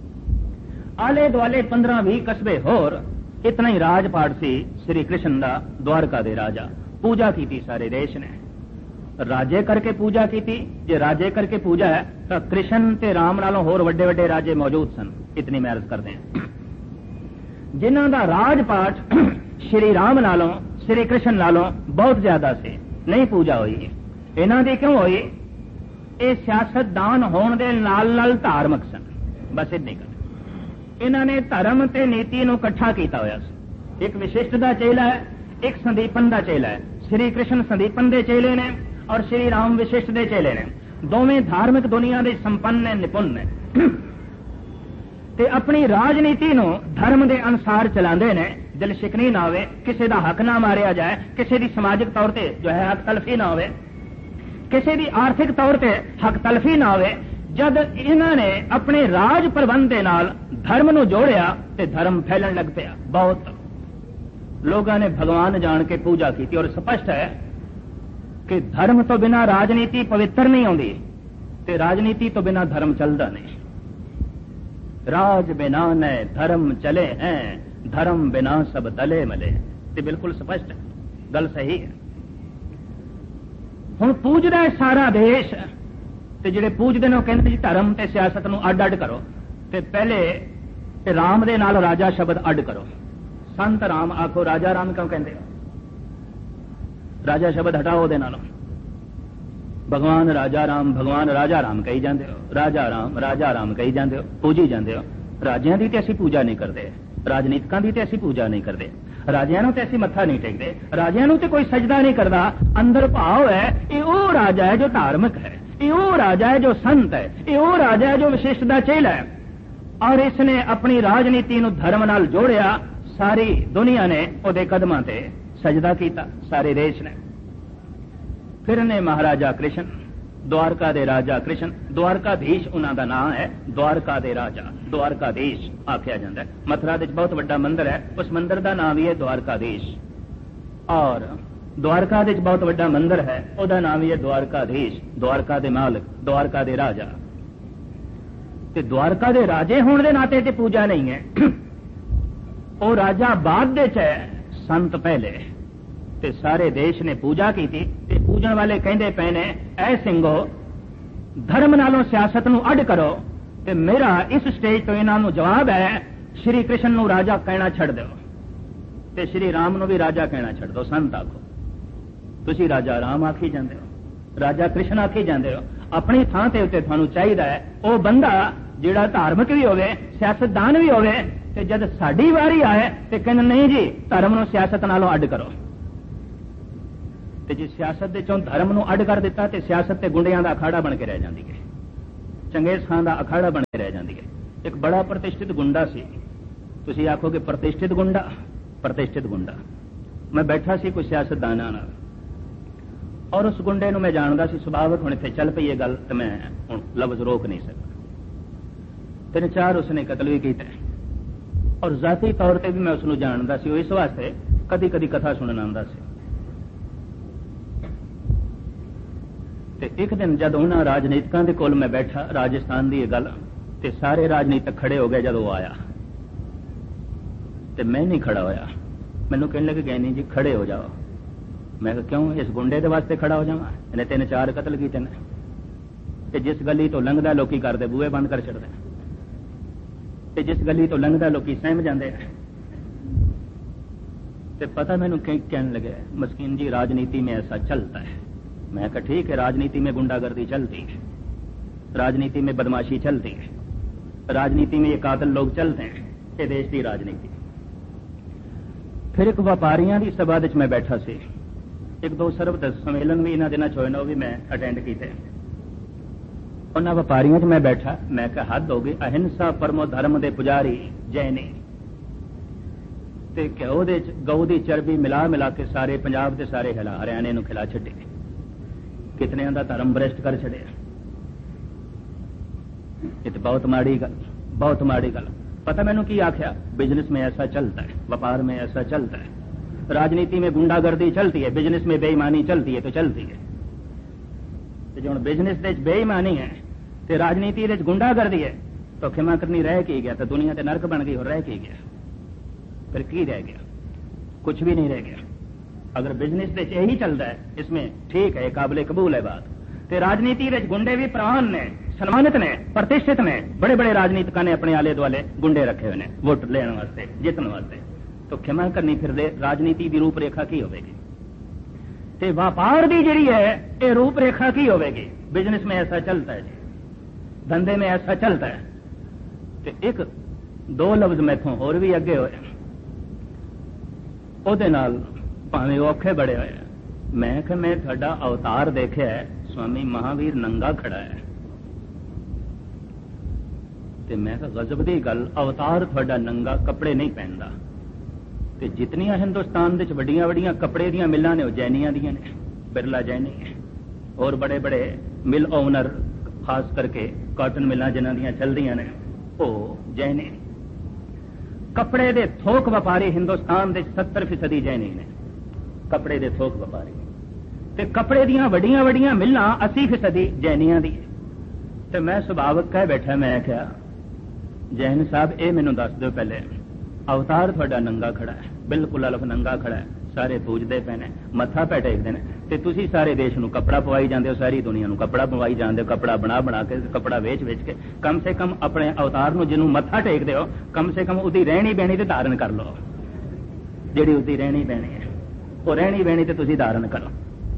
आले दुआले 15-20 कस्बे होर, इतना ही राजपाट सी श्री कृष्ण दा द्वारका दे राजा। पूजा की सारे देश ने, राजे करके पूजा की। जे राजे करके पूजा है तो कृष्ण ते राम नालों होर वड्डे वड्डे राजे मौजूद सन। इतनी मैं अर्ज करते हैं जिन्हां दा राजपाट श्री राम नालों श्री कृष्ण नालों बहुत ज्यादा से नहीं पूजा हुई। इन्हां दी क्यों हुई? ये सियासतदान होने दे नाल नाल धार्मिक सन, बस इतनी गल। इन्हां ने धर्म ते नीति नूं इकट्ठा कीता होया सी। एक विशिष्ट दा चेला है, एक संदीपन दा चेला है। श्री कृष्ण संदीपन दे चेले ने और श्री राम विशिष्ट दे चेले ने। दोवें धार्मिक दुनिया दे संपन्न ने, निपुण ने ते अपनी राजनीति नूं धर्म दे अनुसार चलांदे ने। दिल शिकनी ना होवे, किसी दा हक ना मारिया जाए, किसी दी समाजिक तौर ते जो है हक तलफी ना होवे, किसी दी आर्थिक तौर ते हक तलफी ना होवे। जद इन्हां ने अपने राज प्रबंध दे नाल धर्म नूं जोड़िया ते धर्म फैलन लग पिया। बहुत लोगों ने भगवान जान के पूजा की और स्पष्ट है कि धर्म तो बिना राजनीति पवित्र नहीं होती ते राजनीति तो बिना धर्म चलता नहीं। राज बिना न धर्म चले हैं, धर्म बिना सब तले मले। ते बिल्कुल स्पष्ट है, गल सही है। हुण पूजदा है सारा देश ते जिहड़े पूजदे ने कहंदे जी धर्म ते सियासत नूं अड अड करो ते पहले राम दे नाल राजा शब्द अड करो। संत राम आखो, राजा राम क्यों कहंदे हो? राजा शब्द हटाओ दे नालों। भगवान राजा राम कही जाते हो, राजा राम कही जाते हो, पूजी जाते हो। राजियां दी ते असीं पूजा नहीं करते, राजनीतिकां दी ते असीं पूजा नहीं करते, राजियां नूं ते असीं मत्था नहीं टेकदे, राजियां नूं ते कोई सजदा नहीं करदा। अंदर भाव है ये वो राजा है जो धार्मिक है, ये वो राजा है जो संत है, ये वो राजा है जो विशिष्ट दा चेला है। और इसने अपनी राजनीति नूं धर्म नाल जोड़िया। सारी दुनिया ने उहदे कदमां ते सजदा कीता, सारे देश ने। फिर ने महाराजा कृष्ण, द्वारका दे राजा कृष्ण, द्वारकाधीश उन्हां दा नाम है। द्वारका दे राजा द्वारकाधीश आख्या जाता है। मथुरा दे बहुत बड़ा मंदिर है, उस मंदिर का नाम ही है द्वारकाधीश। और द्वारका दे बहुत बड़ा मंदिर है, उसका नाम ही है द्वारकाधीश। द्वारका दे मालिक, द्वारका दे राजा। ते द्वारका दे राजे होने दे नाते ते पूजा नहीं है। वो राजा बाद दे च है, संत पहले। ते सारे देश ने पूजा की थी। ते पूजन वाले कहंदे पे ने, ऐ सिंघो धर्म नालों सियासत नूं अड करो। ते मेरा इस स्टेज तो इन्हां नूं जवाब है, श्री कृष्ण नूं राजा कहना छड़ दो ते श्री राम नूं भी राजा कहना छड़ दो। संत आखो, तुसी राजा राम आखी जांदे हो, राजा कृष्ण आखी जांदे हो। अपनी थां ते उत्ते तुहानूं चाहीदा है वो बंदा जिहड़ा धार्मिक भी होवे, सियासतदान भी होवे। ते जद साडी वारी आए ते कहंदे नहीं जी धर्म नूं सियासत नालों अड करो। ते जे सियासत दे चों धर्म नूं अड कर दिता ते सियासत ते गुंडियां दा अखाड़ा बन के रह जांदी है, चंगेज खान दा अखाड़ा बन के रह जांदी है। एक बड़ा प्रतिष्ठित गुंडा सी, तुसीं आखोगे प्रतिष्ठित गुंडा, प्रतिष्ठित गुंडा मैं बैठा सी कोई सियासतदाना नाल और उस गुंडे नूं मैं जानदा सी सुभावक हुण इत्थे चल पई गल ते मैं हुण लफ्ज रोक नहीं सकदा। 3-4 उसने कतल भी कीते और जाती तौर पर भी मैं उसनूं जानदा सी। इस वास्ते कदी कदी कथा सुनन आंदा सी। ते एक दिन जद उन्हां राजनीतिकां दे कोल मैं बैठा राजस्थान दी गल ते सारे राजनीतिक खड़े हो गए। जद वो आया ते मैं नहीं खड़ा होया। मैनू कहने लगे गए नहीं जी खड़े हो जाओ। मैं कहा क्यों? इस गुंडे के वास्ते खड़ा हो जावा? इन्हें 3-4 कतल कीते ने ते जिस गली तो लंघदा लोकी करदे बूहे बंद कर छड़दे ते जिस गली तो लंघदा लोकी सहम जांदे ते पता मैनू कहने लगे मस्कीन जी राजनीति में ऐसा चलता है। मैं कहा ठीक है, राजनीति में गुंडागर्दी चलती है, राजनीति में बदमाशी चलती है, राजनीति में ये कातिल लोग चलते हैं, ये देश की राजनीति। फिर एक व्यापारियों की सभा मैं बैठा सी। 1-2 सर्वदर्श सम्मेलन भी इन्होंने दिनों होए ने, भी मैं अटेंड किए। उन्होंने व्यापारियों मैं बैठा। मैं कहा हद हो गई, अहिंसा परमो धर्म के पुजारी जैनी ते घ्यो दे गऊ की चरबी मिला मिला के सारे पंजाब के सारे हरियाणे नूं खिला छड्डे, कितने का धर्म भ्रष्ट कर छड़े। ये तो बहुत माड़ी गल, बहुत माड़ी गल। पता मैनू की आख्या? बिजनेस में ऐसा चलता है, व्यापार में ऐसा चलता है, राजनीति में गुंडागर्दी चलती है, बिजनेस में बेईमानी चलती है तो चलती है। तो जो बिजनेस दे बेईमानी है तो राजनीति दे गुंडागर्दी है तो क्षमा करनी रह के गया, तो दुनिया ते नरक बन गई और रह के गया। फिर की रह गया? कुछ भी नहीं रह गया। अगर बिजनेस दे यही चलता है इसमें ठीक है, काबिल कबूल है बात। तो राजनीति दे गुंडे भी प्रवान ने, सम्मानित ने, प्रतिष्ठित ने, बड़े बड़े राजनीतिक ने अपने आले दुआले गुंडे रखे हुए ने वोट लेने वास्ते, जितने वास्ते। तो क्षमा करनी फिर राजनीति की रूपरेखा की होगी? ते व्यापार की जिहड़ी है ये रूपरेखा की होगी? बिजनेस में ऐसा चलता है जी, धंधे में ऐसा चलता है। तो 1-2 लफ्ज मैथों होर भी अगे होए, ओदे नाल भावें औखे बड़े होए। मैं कि मैं तुहाडा अवतार देखिया है, स्वामी महावीर नंगा खड़ा है। ते मैं कहा गजब दी गल, अवतार तुहाडा नंगा, कपड़े नहीं पहनदा। ते जितनियां हिंदुस्तान दे वड्डियां वड्डियां कपड़े दियां मिलां ने जैनियां दियां ने, बिरला जैनी है, और बड़े बड़े मिल ओनर खास करके कॉटन मिलां जिन्हां दियां चलदियां ने वो जैनी। कपड़े दे थोक व्यापारी हिंदुस्तान दे 70% जैनी ने, कपड़े दे थोक व्यापारी। ते कपड़े दियां वड्डियां वड्डियां मिलां 80% जैनियां दी। ते मैं सुभावक कह बैठा, मैं क्या जैन साहब ये मैनू दस दो पहले, अवतार तुहाडा नंगा खड़ा है, बिल्कुल अलफ नंगा खड़ा है, सारे पूजते पे ने, मत्था पै टेकदे ने, ते तुसी सारे देश नूं कपड़ा पवाई जांदे हो, सारी दुनिया नूं कपड़ा पवाई जांदे हो, कपड़ा बना बना के, कपड़ा वेच वेच के। कम से कम अपने अवतार नूं जिन्हों मत्था टेकदे हो, कम से कम उसदी रहनी बहनी ते धारण कर लो। जिहड़ी उसदी रहनी बहनी है वो रहनी बहनी ते तुसी धारण करो।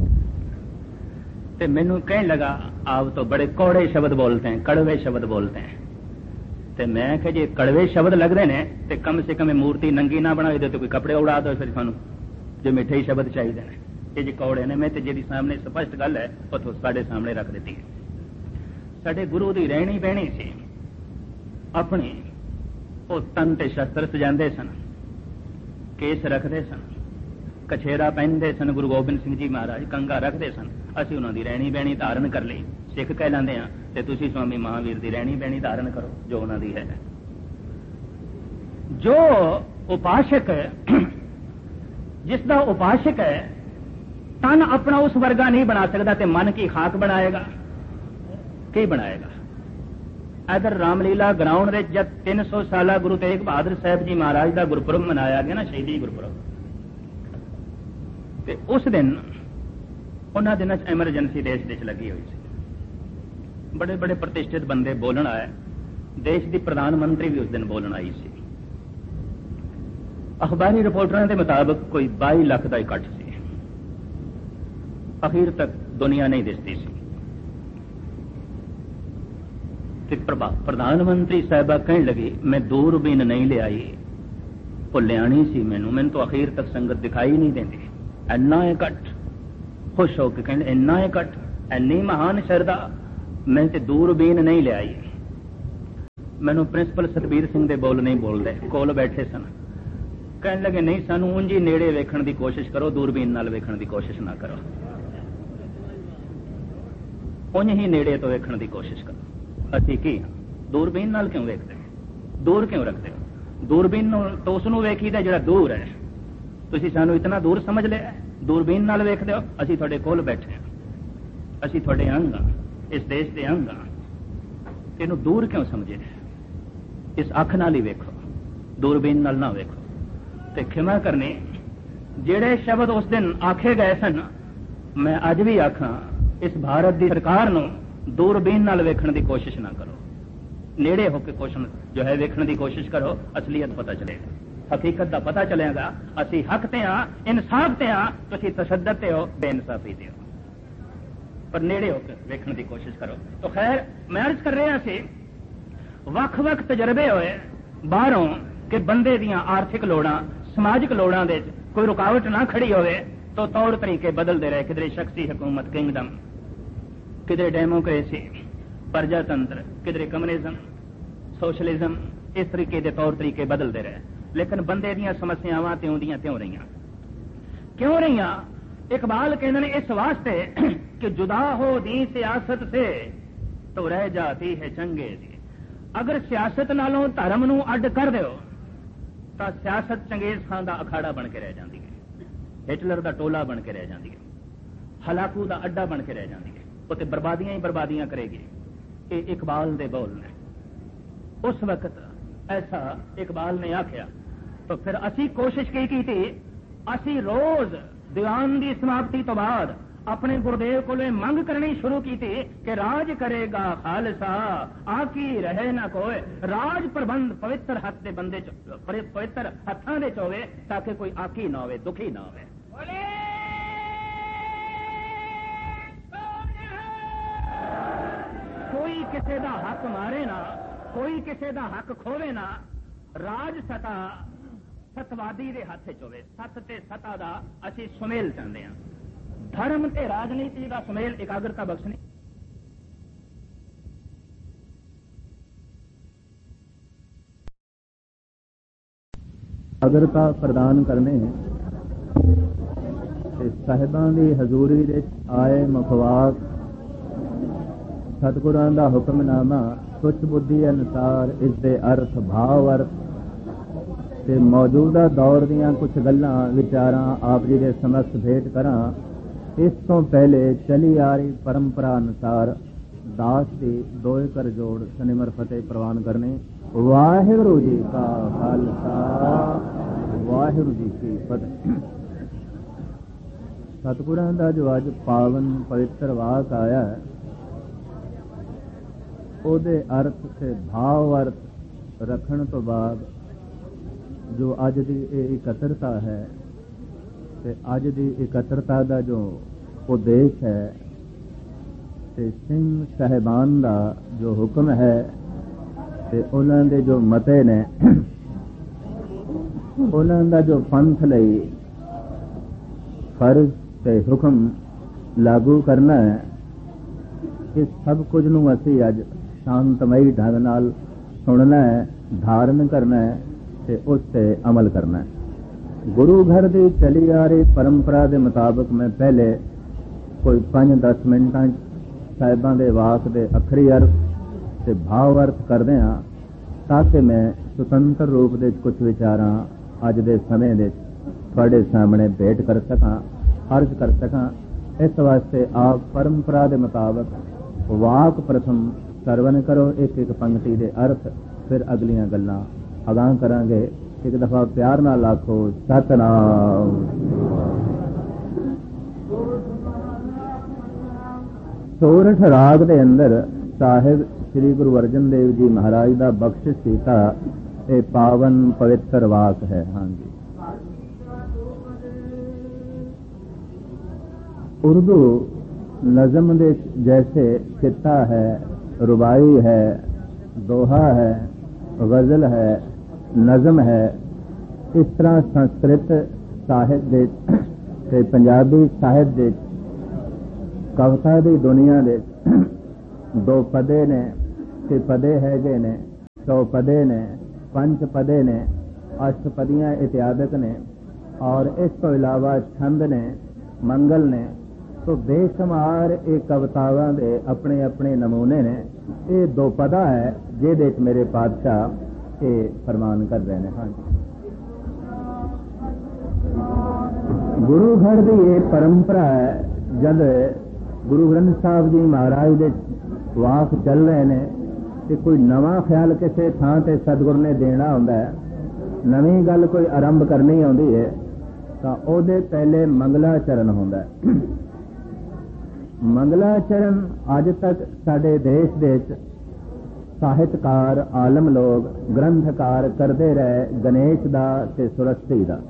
ते मैनू कहने लगा आप तो बड़े कौड़े शब्द बोलते हैं, कड़वे शब्द बोलते हैं। ते मैं कहा जे कड़वे शब्द लगते हैं तो कम से कम मूर्ति नंगी ना बनाई दो, तो कोई कपड़े उड़ा दो, फिर सानू जो मिठे ही शब्द चाहिए ने। ये जो कौड़े ने, मैं तो जी सामने स्पष्ट गल है वो तो साढ़े सामने रख दी है। साढ़े गुरु की रहनी बहनी से अपने वो तन ते शस्त्र सजाते सन, केस रखते सन, कछेरा पहनते सन। गुरु गोबिंद सिंह जी महाराज कंगा रखते सन। असी उन्होंने रहनी बहनी धारण कर ली, सिख कहलाते हैं, ते तुसी स्वामी महावीर की रहनी बहनी धारण करो जो उन्होंने है। जो उपासक है, जिसका उपासक है, तन अपना उस वर्गा नहीं बना सकता, ते मन की खाक बनाएगा, की बनाएगा। इधर रामलीला ग्राउंड में जब 300 साल गुरु तेग बहादुर साहब जी महाराज का गुरपुरब मनाया गया ना, शहीदी गुरपुरब, ते उस दिन उन्होंने दिनों एमरजेंसी देश देश लगी हुई सी। बड़े बड़े प्रतिष्ठित बंदे बोलन आए, देश की प्रधानमंत्री भी उस दिन बोलन आई सी। अखबारी रिपोर्टरों के मुताबिक कोई 22 लाख का इकट्ठ सी। अखीर तक दुनिया नहीं दिसती सी। प्रधानमंत्री साहबा कहने लगी मैं दूरबीन नहीं ले आई, वो लियानी सी मैनू तो अखीर तक संगत दिखाई नहीं देती। इन्ना इकट्ठ, खुश होकर कहने इन्ना इकट्ठ, इन्नी महान श्रद्धा, मैं तो दूरबीन नहीं ले आई। मैनू प्रिंसिपल सतबीर सिंह दे बोल नहीं बोलते, कोल बैठे सन। ਕਹਿਣ ਲੱਗੇ ਨਹੀਂ, ਸਾਨੂੰ ਉਂਝ ਹੀ ਨੇੜੇ ਵੇਖਣ ਦੀ ਕੋਸ਼ਿਸ਼ ਕਰੋ, ਦੂਰਬੀਨ ਨਾਲ ਵੇਖਣ ਦੀ ਕੋਸ਼ਿਸ਼ ਨਾ ਕਰੋ, ਉਂਝ ਹੀ ਨੇੜੇ ਤੋਂ ਵੇਖਣ ਦੀ ਕੋਸ਼ਿਸ਼ ਕਰੋ। ਅਸੀਂ ਕੀ ਹਾਂ, ਦੂਰਬੀਨ ਨਾਲ ਕਿਉਂ ਵੇਖਦੇ, ਦੂਰ ਕਿਉਂ ਰੱਖਦੇ ਹੋ? ਦੂਰਬੀਨ ਨੂੰ ਤਾਂ ਉਸ ਨੂੰ ਵੇਖੀਦਾ ਜਿਹੜਾ ਦੂਰ ਹੈ। ਤੁਸੀਂ ਸਾਨੂੰ ਇਤਨਾ ਦੂਰ ਸਮਝ ਲਿਆ, ਦੂਰਬੀਨ ਨਾਲ ਵੇਖਦੇ ਹੋ। ਅਸੀਂ ਤੁਹਾਡੇ ਕੋਲ ਬੈਠੇ ਹਾਂ, ਅਸੀਂ ਤੁਹਾਡੇ ਅੰਗ ਹਾਂ, ਇਸ ਦੇਸ਼ ਦੇ ਅੰਗ ਹਾਂ। ਇਹਨੂੰ ਦੂਰ ਕਿਉਂ ਸਮਝੇ? ਇਸ ਅੱਖ ਨਾਲ ਹੀ ਵੇਖੋ, ਦੂਰਬੀਨ ਨਾਲ ਨਾ ਵੇਖੋ। ਤੇ ਖਿਮਾ ਕਰਨੀ, ਜਿਹੜੇ ਸ਼ਬਦ ਉਸ ਦਿਨ ਆਖੇ ਗਏ ਸਨ, ਮੈਂ ਅੱਜ ਵੀ ਆਖਾਂ, ਇਸ ਭਾਰਤ ਦੀ ਸਰਕਾਰ ਨੂੰ ਦੂਰਬੀਨ ਨਾਲ ਵੇਖਣ ਦੀ ਕੋਸ਼ਿਸ਼ ਨਾ ਕਰੋ, ਨੇੜੇ ਹੋ ਕੇ ਕੋਸ਼ਿਸ਼ ਜੋ ਹੈ ਵੇਖਣ ਦੀ ਕੋਸ਼ਿਸ਼ ਕਰੋ। ਅਸਲੀਅਤ ਪਤਾ ਚਲੇਗਾ, ਹਕੀਕਤ ਦਾ ਪਤਾ ਚਲੇਗਾ। ਅਸੀਂ ਹੱਕ ਤੇ ਹਾਂ, ਇਨਸਾਫ ਤੇ ਹਾਂ, ਤੁਸੀਂ ਤਸ਼ੱਦਦ ਤੇ ਹੋ, ਬੇਇਨਸਾਫੀ ਤੇ ਹੋ। ਪਰ ਨੇੜੇ ਹੋ ਕੇ ਵੇਖਣ ਦੀ ਕੋਸ਼ਿਸ਼ ਕਰੋ। ਤਾਂ ਖੈਰ, ਮੈਂ ਅਰਜ਼ ਕਰ ਰਿਹਾ ਸੀ, ਵੱਖ-ਵੱਖ ਤਜਰਬੇ ਹੋਏ ਬਾਹਰੋਂ ਕਿ ਬੰਦੇ ਦੀਆਂ ਆਰਥਿਕ ਲੋੜਾਂ, ਸਮਾਜਿਕ ਲੋੜਾਂ ਦੇ ਕੋਈ ਰੁਕਾਵਟ ਨਾ ਖੜੀ ਹੋਵੇ, ਤਾਂ ਤੌਰ ਤਰੀਕੇ ਬਦਲਦੇ ਰਹੇ। ਕਿਧਰੇ ਸ਼ਖਸੀ ਹਕੂਮਤ, ਕਿੰਗਡਮ, ਕਿਧਰੇ ਡੈਮੋਕ੍ਰੇਸੀ, ਪ੍ਰਜਾਤੰਤਰ, ਕਿਧਰੇ ਕਮਿਊਨਿਜ਼ਮ, ਸੋਸ਼ਲਿਜ਼ਮ, ਇਸ ਤਰੀਕੇ ਦੇ ਤੌਰ ਤਰੀਕੇ ਬਦਲਦੇ ਰਹੇ। ਲੇਕਿਨ ਬੰਦੇ ਦੀਆਂ ਸਮੱਸਿਆਵਾਂ ਤਿਉਂ ਦੀਆਂ ਤਿਉਂ ਰਹੀਆਂ। ਕਿਉਂ ਰਹੀਆਂ? इकबाल कहते हैं इस वास्ते कि जुदा हो दी सियासत से तो रह जाती है चंगे दी। अगर सियासत नालों धर्म नूं अड कर दो तो सियासत चंगेज खान का अखाड़ा बन के रह जाती है, हिटलर का टोला बन के रह जाती है, हलाकू का अड्डा बन के रह जाती है, उत्ते बर्बादियां ही बर्बादियां करेगी। ये इकबाल दे बोल ने। उस वक्त ऐसा इकबाल ने आख्या। तो फिर असी कोशिश की थी, असी रोज दीवान की समाप्ति तो बाद अपने गुरुदेव को मंग करनी शुरू की थी कि राज करेगा खालसा आकी रहे ना कोई। राज प्रबंध पवित्र हथ दे बंदे पवित्र हथां दे होवे ताकि कोई आकी ना होवे, दुखी ना होवे। कोई किसी दा हक मारे ना, कोई किसी दा हक खोवे ना। राज सता सतवादी दे हाथ च होवे। सत ते सता दा असीं सुमेल चाहते हैं। धर्म ते राजनीति का सुमेल एकाग्रता बख्शनी। एकाग्रता प्रदान करने साहिबां दी हजूरी दे आए मुखवाक सतगुरां दा हुक्मनामा सुच बुद्धि अनुसार इस दे अर्थ भाव अर्थ ते मौजूदा दौर दियां कुछ गल्लां विचारां आप जी दे समक्ष भेंट करां। इस तो पहले चली आ रही परंपरा अनुसार दास दी दोए कर जोड़ सनिमर फतेह प्रवान करने। वाहिगुरू जी का खालसा वाहिगुरू जी की फतेह। सतगुरां दा जो अज पावन पवित्र वाक आया है, ਉਹਦੇ अर्थ से भाव अर्थ रखण तो बाद जो अज की इकत्रता है ते अज की इकत्रता का जो उद्देश है ते सिंह साहिबान का जो हुक्म है ते उन्हां दे जो मते ने उन्हां दा जो पंथ लई फर्ज ते हुक्म लागू करना है। इस सब कुछ नूं असीं अज शांतमई ढंग नाल सुनना है, धारण करना है ते उस ते अमल करना है। गुरु घर की चली आ रही परंपरा के मुताबिक मैं पहले कोई 5-10 मिनटां साहिबां दे वाक दे अखरी अर्थ ते भाव अर्थ करदे हां ताकि मैं सुतंत्र रूप दे कुछ विचारां अज दे समय दे तुहाडे सामने भेंट कर सकां, अर्ज कर सकां। इस वास्ते आप परंपरा के मुताबिक वाक प्रथम सरवण करो, एक एक पंक्ति दे अर्थ, फिर अगलियां गल्लां अगां करांगे। एक दफा प्यार नाल आखो सतनाम। सोरठ राग दे अंदर साहिब श्री गुरु अर्जन देव जी महाराज दा बख्शिश कीता ए पावन पवित्र वाक है। हाँ जी, उर्दू नज़म दे जैसे कित्ता है, रुबाई है, दोहा है, गजल है, नज़म है, इस तरह संस्कृत साहित्य दे पंजाबी साहित्य दे कविता दी दुनिया दे दो पदे ने, ते पदे हैगे ने, 100 पदे ने, 5 पदे ने, ਅਸ਼ਟਪਦੀਆਂ ਇਤਿਆਦਿਕ ਨੇ ਔਰ ਇਸ ਤੋਂ ਇਲਾਵਾ ਛੰਦ ਨੇ, ਮੰਗਲ ਨੇ। तो बेशुमार ये कवितावां दे अपने अपने नमूने ने। ये दो पदा है जिहदे च मेरे पातशाह ये फरमान कर रहे हैं। हाँ, गुरु घर की ये परंपरा है। जब गुरु ग्रंथ साहब जी महाराज दे वाक चल रहे हैं तो कोई नवा ख्याल किसी थां ते सतगुरु ने देना हुंदा है, नवी गल कोई आरंभ करनी आउंदी है तो ओहदे पहले मंगलाचरण हुंदा है। मंगलाचरण अज तक साडे देश दे ਸਾਹਿਤਕਾਰ आलम लोग ग्रंथकार करते रहे गणेश दा ते सरस्वती दा।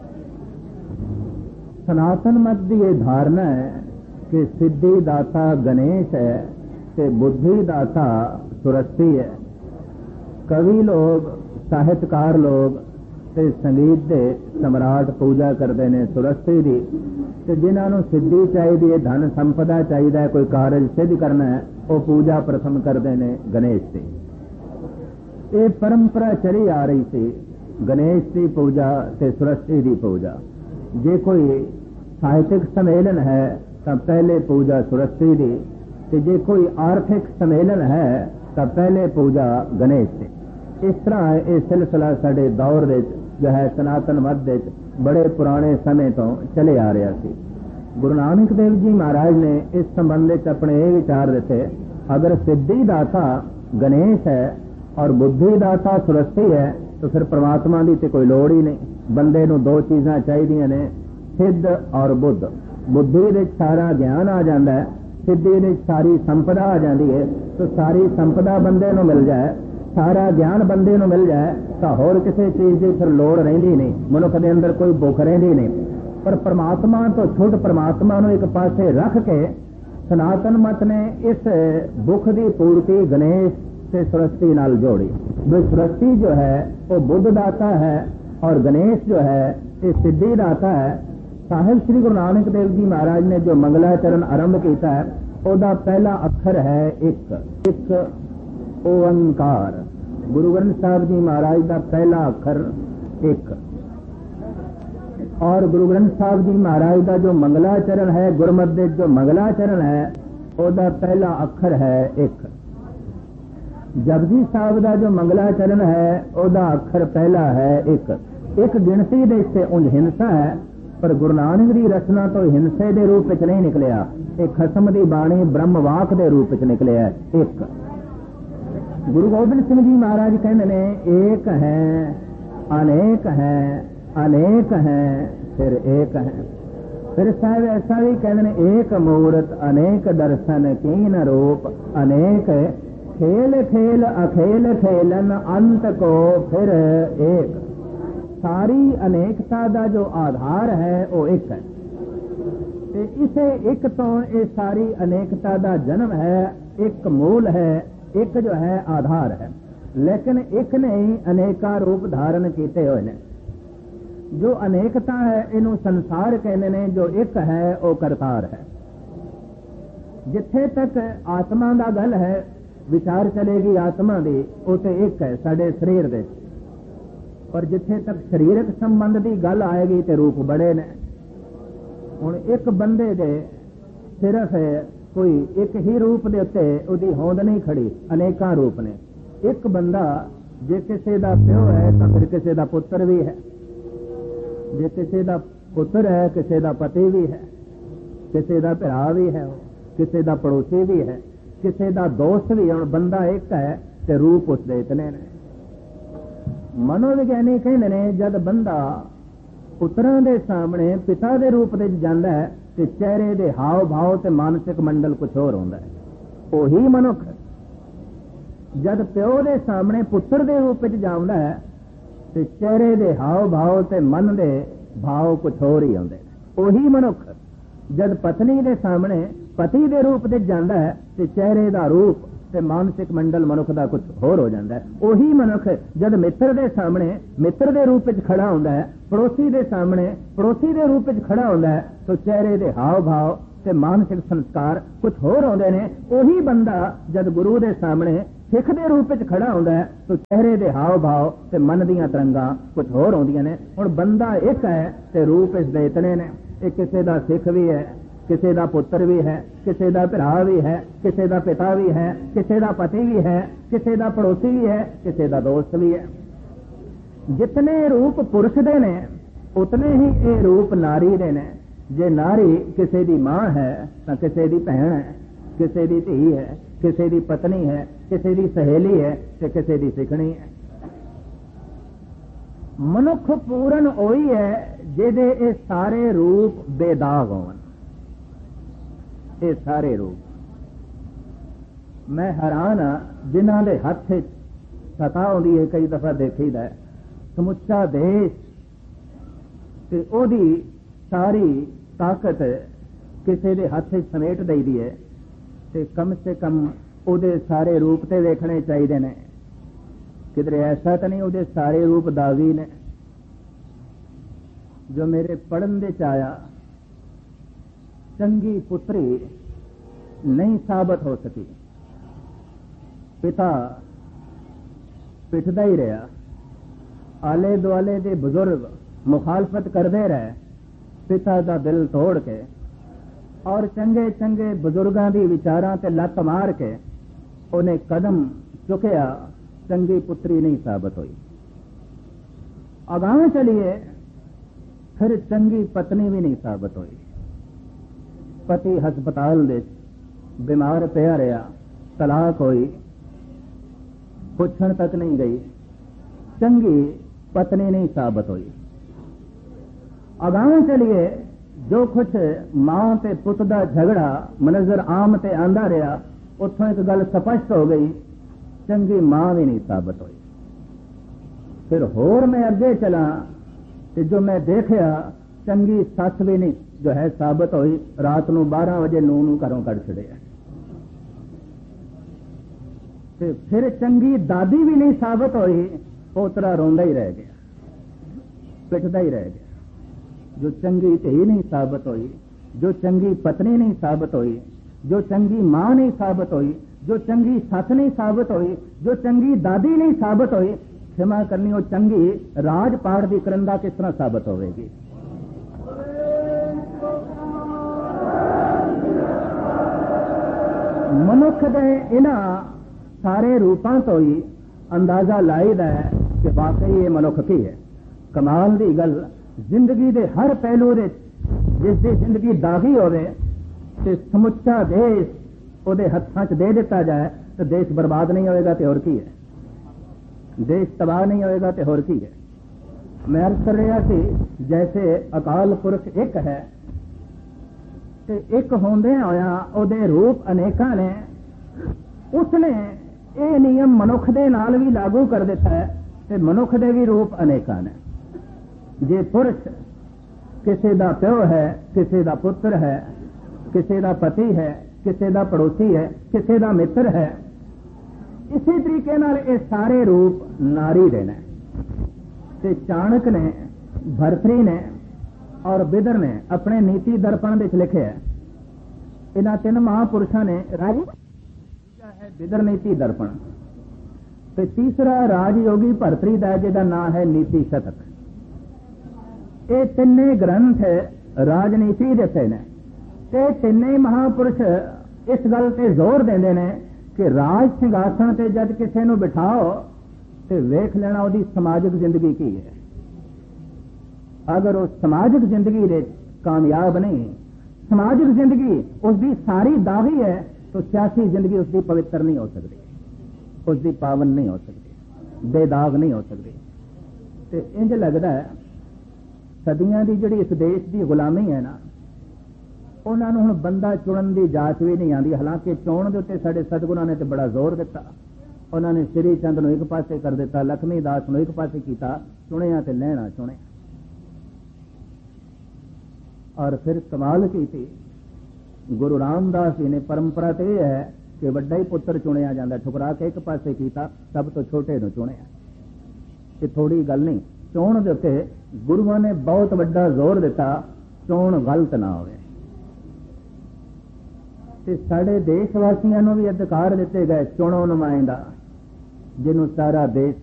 सनातन मत की यह धारणा है कि सिद्धि दाता गणेश है ते बुद्धि दाता सरस्वती है। कवि लोग, ਸਾਹਿਤਕਾਰ लोग ते संगीत दे सम्राट पूजा करते हैं सरस्वती दी, ते जिन्हां नूं सिद्धि चाहिए है, धन संपदा चाहिए है, कोई कारज सिद्ध करना है, वो पूजा प्रथम करते हैं गणेश की। ये परंपरा चली आ रही थी, गणेश की पूजा ते सरस्वती की पूजा। जे कोई साहित्यिक सम्मेलन है तो पहले पूजा सरस्वती की, ते जे कोई आर्थिक सम्मेलन है तो पहले पूजा गणेश की। इस तरह ये सिलसिला साडे दौर दे जो है सनातन मत दे बड़े पुराने समय तो चले आ रहा सी। गुरु नानक देव जी महाराज ने इस संबंध में अपने ये विचार देते, अगर सिद्धि दाता गणेश है और बुद्धि दाता सरस्वती है तो फिर परमात्मा की तो कोई लोड़ ही नहीं। बंदे नूं दो चीज़ां चाहिए ने, सिद्ध और बुद्ध। बुद्धि दे सारा ज्ञान आ जाता है, सिद्धि दे सारी संपदा आ जाती है। तो सारी संपदा बंदे नूं मिल जाए, सारा ज्ञान बंदे नूं मिल जाए तो होर किसी चीज़ की फिर लोड़ रहिंदी नहीं, मनुख के अंदर कोई भुख रहिंदी नहीं। पर परमात्मा तो छुट परमात्मा नूं एक पासे रख के सनातन मत ने इस भुख की पूर्ति गणेश से सरस्वती नाल जोड़ी। सरस्वती जो है वो बुद्ध दाता है और गणेश जो है ये सिद्धि दाता है। साहिब श्री गुरु नानक देव जी महाराज ने जो मंगलाचरण आरंभ किया है, उसका पहला अक्षर है एक ओंकार। गुरु ग्रंथ साहब जी महाराज का पहला अक्षर एक, और गुरु ग्रंथ साहब जी महाराज का जो मंगलाचरण है, गुरमत दे जो मंगलाचरण है, उसका पहला अक्षर है एक। जपजी साहब का जो मंगलाचरण है, उसका अक्षर पहला है एक। एक गिनती दे से उंज हिंसा है, पर गुरु नानक की रचना तो हिंसे के रूप में नहीं निकलिया। एक खसम की बाणी ब्रह्मवाक के रूप में निकलिया एक। गुरु गोबिंद सिंह जी महाराज कहते ने एक है अनेक है, अनेक है फिर एक है। फिर साहब ऐसा भी कहते ने एक मूर्त अनेक दर्शन कीन रूप अनेक, खेल खेल अखेल खेलन अंत को फिर एक। सारी अनेकता का जो आधार है वो एक है। इसे एक तो ये सारी अनेकता का जन्म है, एक मूल है, एक जो है आधार है। लेकिन एक ने ही अनेका रूप धारण किए हुए ने। जो अनेकता है इनू संसार कहने ने, जो एक है वो करतार है। जिथे तक आत्मा का गल है, विचार चलेगी आत्मा की, वो तो एक है साडे शरीर दे। पर जिथे तक शरीरक संबंध की गल आएगी तो रूप बड़े ने। हुण एक बंदे दे सिर्फ कोई एक ही रूप दे उत्ते उहदी होंद नहीं खड़ी, अनेका रूप ने। एक बंदा जे किसी दा प्यो है तो फिर किसी दा पुत्र भी है, जे किसी दा पुत्र है किसी दा पति भी है, किसी दा भरा भी है, किसी दा पड़ोसी भी है, किसी दा दोस्त भी है। बंदा एक है ते रूप उसदे इतने ने। मनोविज्ञानी कहते ने जब बंदा पुत्रां दे सामने पिता दे रूप दे जांदा है ते चेहरे दे हाव भाव ते मानसिक मंडल कुछ होर होंदा है। ओही मनुख जब प्यो दे सामने पुत्र दे रूप में जांदा है ते चेहरे दे हाव भाव ते मन दे भाव कुछ होर ही होंदे। ओही मनुख जब पत्नी दे सामने पति दे रूप में जांदा है ते चेहरे दा रूप ते मानसिक मंडल मनुख दा कुछ होर हो जाता है। ओही मनुख जब मित्र दे सामने मित्र दे रूप में खड़ा होंदा है, पड़ोसी दे सामने पड़ोसी दे रूप में खड़ा होंदा है, तो चेहरे दे हाव भाव ते मानसिक संस्कार कुछ होर होंदे ने। ओही बंदा जब गुरु दे सामने ਸਿੱਖ ਦੇ ਰੂਪ ਵਿੱਚ ਖੜਾ ਹੁੰਦਾ ਹੈ ਤਾਂ ਚਿਹਰੇ ਦੇ ਹਾਵ ਭਾਵ ਤੇ ਮਨ ਦੀਆਂ ਤਰੰਗਾਂ ਕੁਝ ਹੋਰ ਆਉਂਦੀਆਂ ਨੇ। ਹੁਣ ਬੰਦਾ ਇੱਕ ਹੈ ਤੇ ਰੂਪ ਇਸ ਦੇ ਇਤਨੇ ਨੇ। ਇਹ ਕਿਸੇ ਦਾ ਸਿੱਖ ਵੀ ਹੈ, ਕਿਸੇ ਦਾ ਪੁੱਤਰ ਵੀ ਹੈ, ਕਿਸੇ ਦਾ ਭਰਾ ਵੀ ਹੈ, ਕਿਸੇ ਦਾ ਪਿਤਾ ਵੀ ਹੈ, ਕਿਸੇ ਦਾ ਪਤੀ ਵੀ ਹੈ, ਕਿਸੇ ਦਾ ਪੜੋਸੀ ਵੀ ਹੈ, ਕਿਸੇ ਦਾ ਦੋਸਤ ਵੀ ਹੈ। ਜਿਤਨੇ ਰੂਪ ਪੁਰਸ਼ ਦੇ ਨੇ ਉਤਨੇ ਹੀ ਇਹ ਰੂਪ ਨਾਰੀ ਦੇ ਨੇ। ਜੇ ਨਾਰੀ ਕਿਸੇ ਦੀ ਮਾਂ ਹੈ ਤਾਂ ਕਿਸੇ ਦੀ ਭੈਣ ਹੈ, ਕਿਸੇ ਦੀ ਧੀ ਹੈ, ਕਿਸੇ ਦੀ ਪਤਨੀ ਹੈ, ਕਿਸੇ ਦੀ ਸਹੇਲੀ ਹੈ ਤੇ ਕਿਸੇ ਦੀ ਸਿੱਖਣੀ ਹੈ। ਮਨੁੱਖ ਪੂਰਨ ਉਹੀ ਹੈ ਜਿਹਦੇ ਇਹ ਸਾਰੇ ਰੂਪ ਬੇਦਾਗ ਹੋਣ। ਇਹ ਸਾਰੇ ਰੂਪ ਮੈਂ ਹੈਰਾਨ ਹਾਂ ਜਿਨ੍ਹਾਂ ਦੇ ਹੱਥ ਵਿੱਚ ਸਤਾ ਆਉਂਦੀ ਹੈ। ਕਈ ਦਫਾ ਦੇਖੀਦਾ ਸਮੁੱਚਾ ਦੇਸ਼ ਤੇ ਉਹਦੀ ਸਾਰੀ ਤਾਕਤ ਕਿਸੇ ਦੇ ਹੱਥ ਵਿੱਚ ਸਮੇਟ ਦਈਦੀ ਹੈ ਤੇ ਕਮ ਸੇ ਕਮ ਉਹਦੇ ਸਾਰੇ ਰੂਪ ਤੇ ਵੇਖਣੇ ਚਾਹੀਦੇ ਨੇ। ਕਿਧਰੇ ਐਸਾ ਤਾਂ ਨਹੀਂ ਉਹਦੇ ਸਾਰੇ ਰੂਪ ਦਾਗੀ ਨੇ। ਜੋ ਮੇਰੇ ਪੜਨ ਦੇ ਚ ਆਇਆ, ਚੰਗੀ ਪੁੱਤਰੀ ਨਹੀਂ ਸਾਬਤ ਹੋ ਸਕੀ। ਪਿਤਾ ਪਿੱਟਦਾ ਹੀ ਰਿਹਾ, ਆਲੇ ਦੁਆਲੇ ਦੇ ਬਜ਼ੁਰਗ ਮੁਖਾਲਫਤ ਕਰਦੇ ਰਹੇ ਪਿਤਾ ਦਾ ਦਿਲ ਤੋੜ ਕੇ, ਔਰ ਚੰਗੇ ਚੰਗੇ ਬਜ਼ੁਰਗਾਂ ਦੀ ਵਿਚਾਰਾਂ ਤੇ ਲੱਤ ਮਾਰ ਕੇ ਉਹਨੇ ਕਦਮ ਚੁੱਕਿਆ, ਚੰਗੀ ਪੁੱਤਰੀ ਨਹੀਂ ਸਾਬਤ ਹੋਈ। ਅਗਾਂਹ ਚਲੀਏ ਫਿਰ ਚੰਗੀ ਪਤਨੀ ਵੀ ਨਹੀਂ ਸਾਬਤ ਹੋਈ। ਪਤੀ ਹਸਪਤਾਲ ਦੇ ਬਿਮਾਰ ਪਿਆ ਰਿਹਾ, ਤਲਾਕ ਹੋਈ, ਪੁੱਛਣ ਤੱਕ ਨਹੀਂ ਗਈ, ਚੰਗੀ ਪਤਨੀ ਨਹੀਂ ਸਾਬਤ ਹੋਈ। ਅਗਾਂਹ ਚਲੀਏ ਜੋ ਕੁਛ ਮਾਂ ਤੇ ਪੁੱਤ ਦਾ ਝਗੜਾ ਮਨਜ਼ਰ ਆਮ ਤੇ ਆਂਦਾ ਰਿਹਾ, ਉੱਥੋਂ ਇੱਕ ਗੱਲ ਸਪਸ਼ਟ ਹੋ ਗਈ, ਚੰਗੀ ਮਾਂ ਵੀ ਨਹੀਂ ਸਾਬਤ ਹੋਈ। ਫਿਰ ਹੋਰ ਮੈਂ ਅੱਗੇ ਚਲਾ ਤੇ ਜੋ ਮੈਂ ਦੇਖਿਆ, ਚੰਗੀ ਸੱਸ ਵੀ ਨਹੀਂ ਜੋ ਹੈ ਸਾਬਤ ਹੋਈ। ਰਾਤ ਨੂੰ 12 ਵਜੇ ਨੂੰ ਘਰੋਂ ਕੱਢ ਛੜਿਆ। ਤੇ ਫਿਰ ਚੰਗੀ ਦਾਦੀ ਵੀ ਨਹੀਂ ਸਾਬਤ ਹੋਈ। ਪੋਤਰਾ ਰੋਂਦਾ ਹੀ ਰਹਿ ਗਿਆ, ਪਿੱਟਦਾ ਹੀ ਰਹਿ ਗਿਆ। ਜੋ ਚੰਗੀ ਧੀ ਨਹੀਂ ਸਾਬਤ ਹੋਈ, ਜੋ ਚੰਗੀ ਪਤਨੀ ਨਹੀਂ ਸਾਬਤ ਹੋਈ, ਜੋ ਚੰਗੀ ਮਾਂ ਨਹੀਂ ਸਾਬਤ ਹੋਈ, ਜੋ ਚੰਗੀ ਸੱਸ ਨਹੀਂ ਸਾਬਤ ਹੋਈ, ਜੋ ਚੰਗੀ ਦਾਦੀ ਨਹੀਂ ਸਾਬਤ ਹੋਈ, ਖਿਮਾ ਕਰਨੀ ਉਹ ਚੰਗੀ ਰਾਜ ਪਾਠ ਦੀ ਕਰੰਦਾ ਕਿਸ ਤਰ੍ਹਾਂ ਸਾਬਤ ਹੋਵੇਗੀ। ਮਨੁੱਖ ਦੇ ਇਹਨਾਂ ਸਾਰੇ ਰੂਪਾਂ ਤੋਂ ਹੀ ਅੰਦਾਜ਼ਾ ਲਾਈਦਾ ਹੈ ਕਿ ਵਾਕਈ ਇਹ ਮਨੁੱਖ ਕੀ ਹੈ। ਕਮਾਲ ਦੀ ਗੱਲ, ਜ਼ਿੰਦਗੀ ਦੇ ਹਰ ਪਹਿਲੂ ਦੇ ਜਿਸ ਦੀ ਜ਼ਿੰਦਗੀ ਦਾਗੀ ਹੋਵੇ ਤੇ ਸਮੁੱਚਾ ਦੇਸ਼ ਉਹਦੇ ਹੱਥਾਂ 'ਚ ਦੇ ਦਿੱਤਾ ਜਾਏ ਤੇ ਦੇਸ਼ ਬਰਬਾਦ ਨਹੀਂ ਹੋਏਗਾ ਤੇ ਹੋਰ ਕੀ ਹੈ। ਦੇਸ਼ ਤਬਾਹ ਨਹੀਂ ਹੋਏਗਾ ਤੇ ਹੋਰ ਕੀ ਹੈ। ਮੈਂ ਅਰਜ਼ ਕਰ ਰਿਹਾ ਸੀ ਜੈਸੇ ਅਕਾਲ ਪੁਰਖ ਇੱਕ ਹੈ ਤੇ ਇੱਕ ਹੁੰਦੇ ਹੋਇਆ ਉਹਦੇ ਰੂਪ ਅਨੇਕਾਂ ਨੇ। ਉਸਨੇ ਇਹ ਨਿਯਮ ਮਨੁੱਖ ਦੇ ਨਾਲ ਵੀ ਲਾਗੂ ਕਰ ਦਿੱਤਾ ਹੈ ਤੇ ਮਨੁੱਖ ਦੇ ਵੀ ਰੂਪ ਅਨੇਕਾਂ ਨੇ। ਜੇ ਪੁਰਸ਼ ਕਿਸੇ ਦਾ ਪਿਓ ਹੈ, ਕਿਸੇ ਦਾ ਪੁੱਤਰ ਹੈ, ਕਿਸੇ ਦਾ ਪਤੀ ਹੈ, ਕਿਸੇ ਦਾ ਪੜੋਸੀ ਹੈ, ਕਿਸੇ ਦਾ ਮਿੱਤਰ ਹੈ, ਇਸੇ ਤਰੀਕੇ ਨਾਲ ਇਹ ਸਾਰੇ ਰੂਪ ਨਾਰੀ ਦੇ ਨੇ। ਤੇ ਚਾਣਕ ਨੇ, ਭਰਤਰੀ ਨੇ ਔਰ ਬਿਦਰ ਨੇ ਆਪਣੇ ਨੀਤੀ ਦਰਪਣ ਵਿੱਚ ਲਿਖਿਆ, ਇਹਨਾਂ ਤਿੰਨ ਮਹਾਂਪੁਰਸ਼ਾਂ ਨੇ ਰਾਜ ਹੈ ਬਿਦਰ ਨੀਤੀ ਦਰਪਣ, ਤੇ ਤੀਸਰਾ ਰਾਜਯੋਗੀ ਭਰਤਰੀ ਦਾ ਜਿਹਦਾ ਨਾਮ ਹੈ ਨੀਤੀ ਸ਼ਤਕ। ਇਹ ਤਿੰਨੇ ਗ੍ਰੰਥ ਰਾਜਨੀਤੀ ਦੇ ਤੇ ਨੇ ਤੇ ਤਿੰਨੇ ਮਹਾਂਪੁਰਸ਼ ਇਸ ਗੱਲ ਤੇ ਜ਼ੋਰ ਦਿੰਦੇ ਨੇ ਕਿ ਰਾਜ ਸਿੰਘਾਸਣ ਤੇ ਜਦ ਕਿਸੇ ਨੂੰ ਬਿਠਾਓ ਤੇ ਵੇਖ ਲੈਣਾ ਉਹਦੀ ਸਮਾਜਿਕ ਜ਼ਿੰਦਗੀ ਕੀ ਹੈ। ਅਗਰ ਉਹ ਸਮਾਜਿਕ ਜ਼ਿੰਦਗੀ ਦੇ ਕਾਮਯਾਬ ਨਹੀਂ, ਸਮਾਜਿਕ ਜ਼ਿੰਦਗੀ ਉਸਦੀ ਸਾਰੀ ਦਾਗੀ ਹੈ, ਤਾਂ ਸਿਆਸੀ ਜ਼ਿੰਦਗੀ ਉਸਦੀ ਪਵਿੱਤਰ ਨਹੀਂ ਹੋ ਸਕਦੀ, ਉਸਦੀ ਪਾਵਨ ਨਹੀਂ ਹੋ ਸਕਦੀ, ਬੇਦਾਗ ਨਹੀਂ ਹੋ ਸਕਦੀ। ਤੇ ਇੰਜ ਲੱਗਦਾ ਹੈ ਸਦੀਆਂ ਦੀ ਜਿਹੜੀ ਇਸ ਦੇਸ਼ ਦੀ ਗੁਲਾਮੀ ਹੈ ਨਾ, ਉਹਨਾਂ ਨੂੰ ਹੁਣ ਬੰਦਾ ਚੁਣਨ ਦੀ ਜਾਂਚ ਵੀ ਨਹੀਂ ਆਉਂਦੀ। ਹਾਲਾਂਕਿ ਚੋਣ ਦੇ ਉੱਤੇ ਸਾਡੇ ਸਤਿਗੁਰਾਂ ਨੇ ਤੇ ਬੜਾ ਜ਼ੋਰ ਦਿੱਤਾ। ਉਹਨਾਂ ਨੇ ਸ੍ਰੀ ਚੰਦ ਨੂੰ ਇੱਕ ਪਾਸੇ ਕਰ ਦਿੱਤਾ, ਲਖਮੀ ਦਾਸ ਨੂੰ ਇੱਕ ਪਾਸੇ ਕੀਤਾ, ਚੁਣਿਆ ਤੇ ਲੈਣਾ ਚੁਣਿਆ। ਔਰ ਫਿਰ ਕਮਾਲ ਕੀਤੀ ਗੁਰੂ ਰਾਮਦਾਸ ਜੀ ਨੇ। ਪਰੰਪਰਾ ਤੇ ਇਹ ਹੈ ਕਿ ਵੱਡਾ ਹੀ ਪੁੱਤਰ ਚੁਣਿਆ ਜਾਂਦਾ, ਠੁਕਰਾ ਕੇ ਇੱਕ ਪਾਸੇ ਕੀਤਾ, ਸਭ ਤੋਂ ਛੋਟੇ ਨੂੰ ਚੁਣਿਆ। ਇਹ ਥੋੜੀ ਗੱਲ ਨਹੀਂ। ਚੋਣ ਦੇ ਉੱਤੇ ਗੁਰੂਆਂ ਨੇ ਬਹੁਤ ਵੱਡਾ ਜ਼ੋਰ ਦਿੱਤਾ, ਚੋਣ ਗਲਤ ਨਾ ਹੋਵੇ। ਤੇ ਸਾਡੇ ਦੇਸ਼ ਵਾਸੀਆਂ ਨੂੰ ਵੀ ਅਧਿਕਾਰ ਦਿੱਤੇ ਗਏ, ਚੁਣੋ ਨੁਮਾਇੰਦਾ। ਜਿਹਨੂੰ ਸਾਰਾ ਦੇਸ਼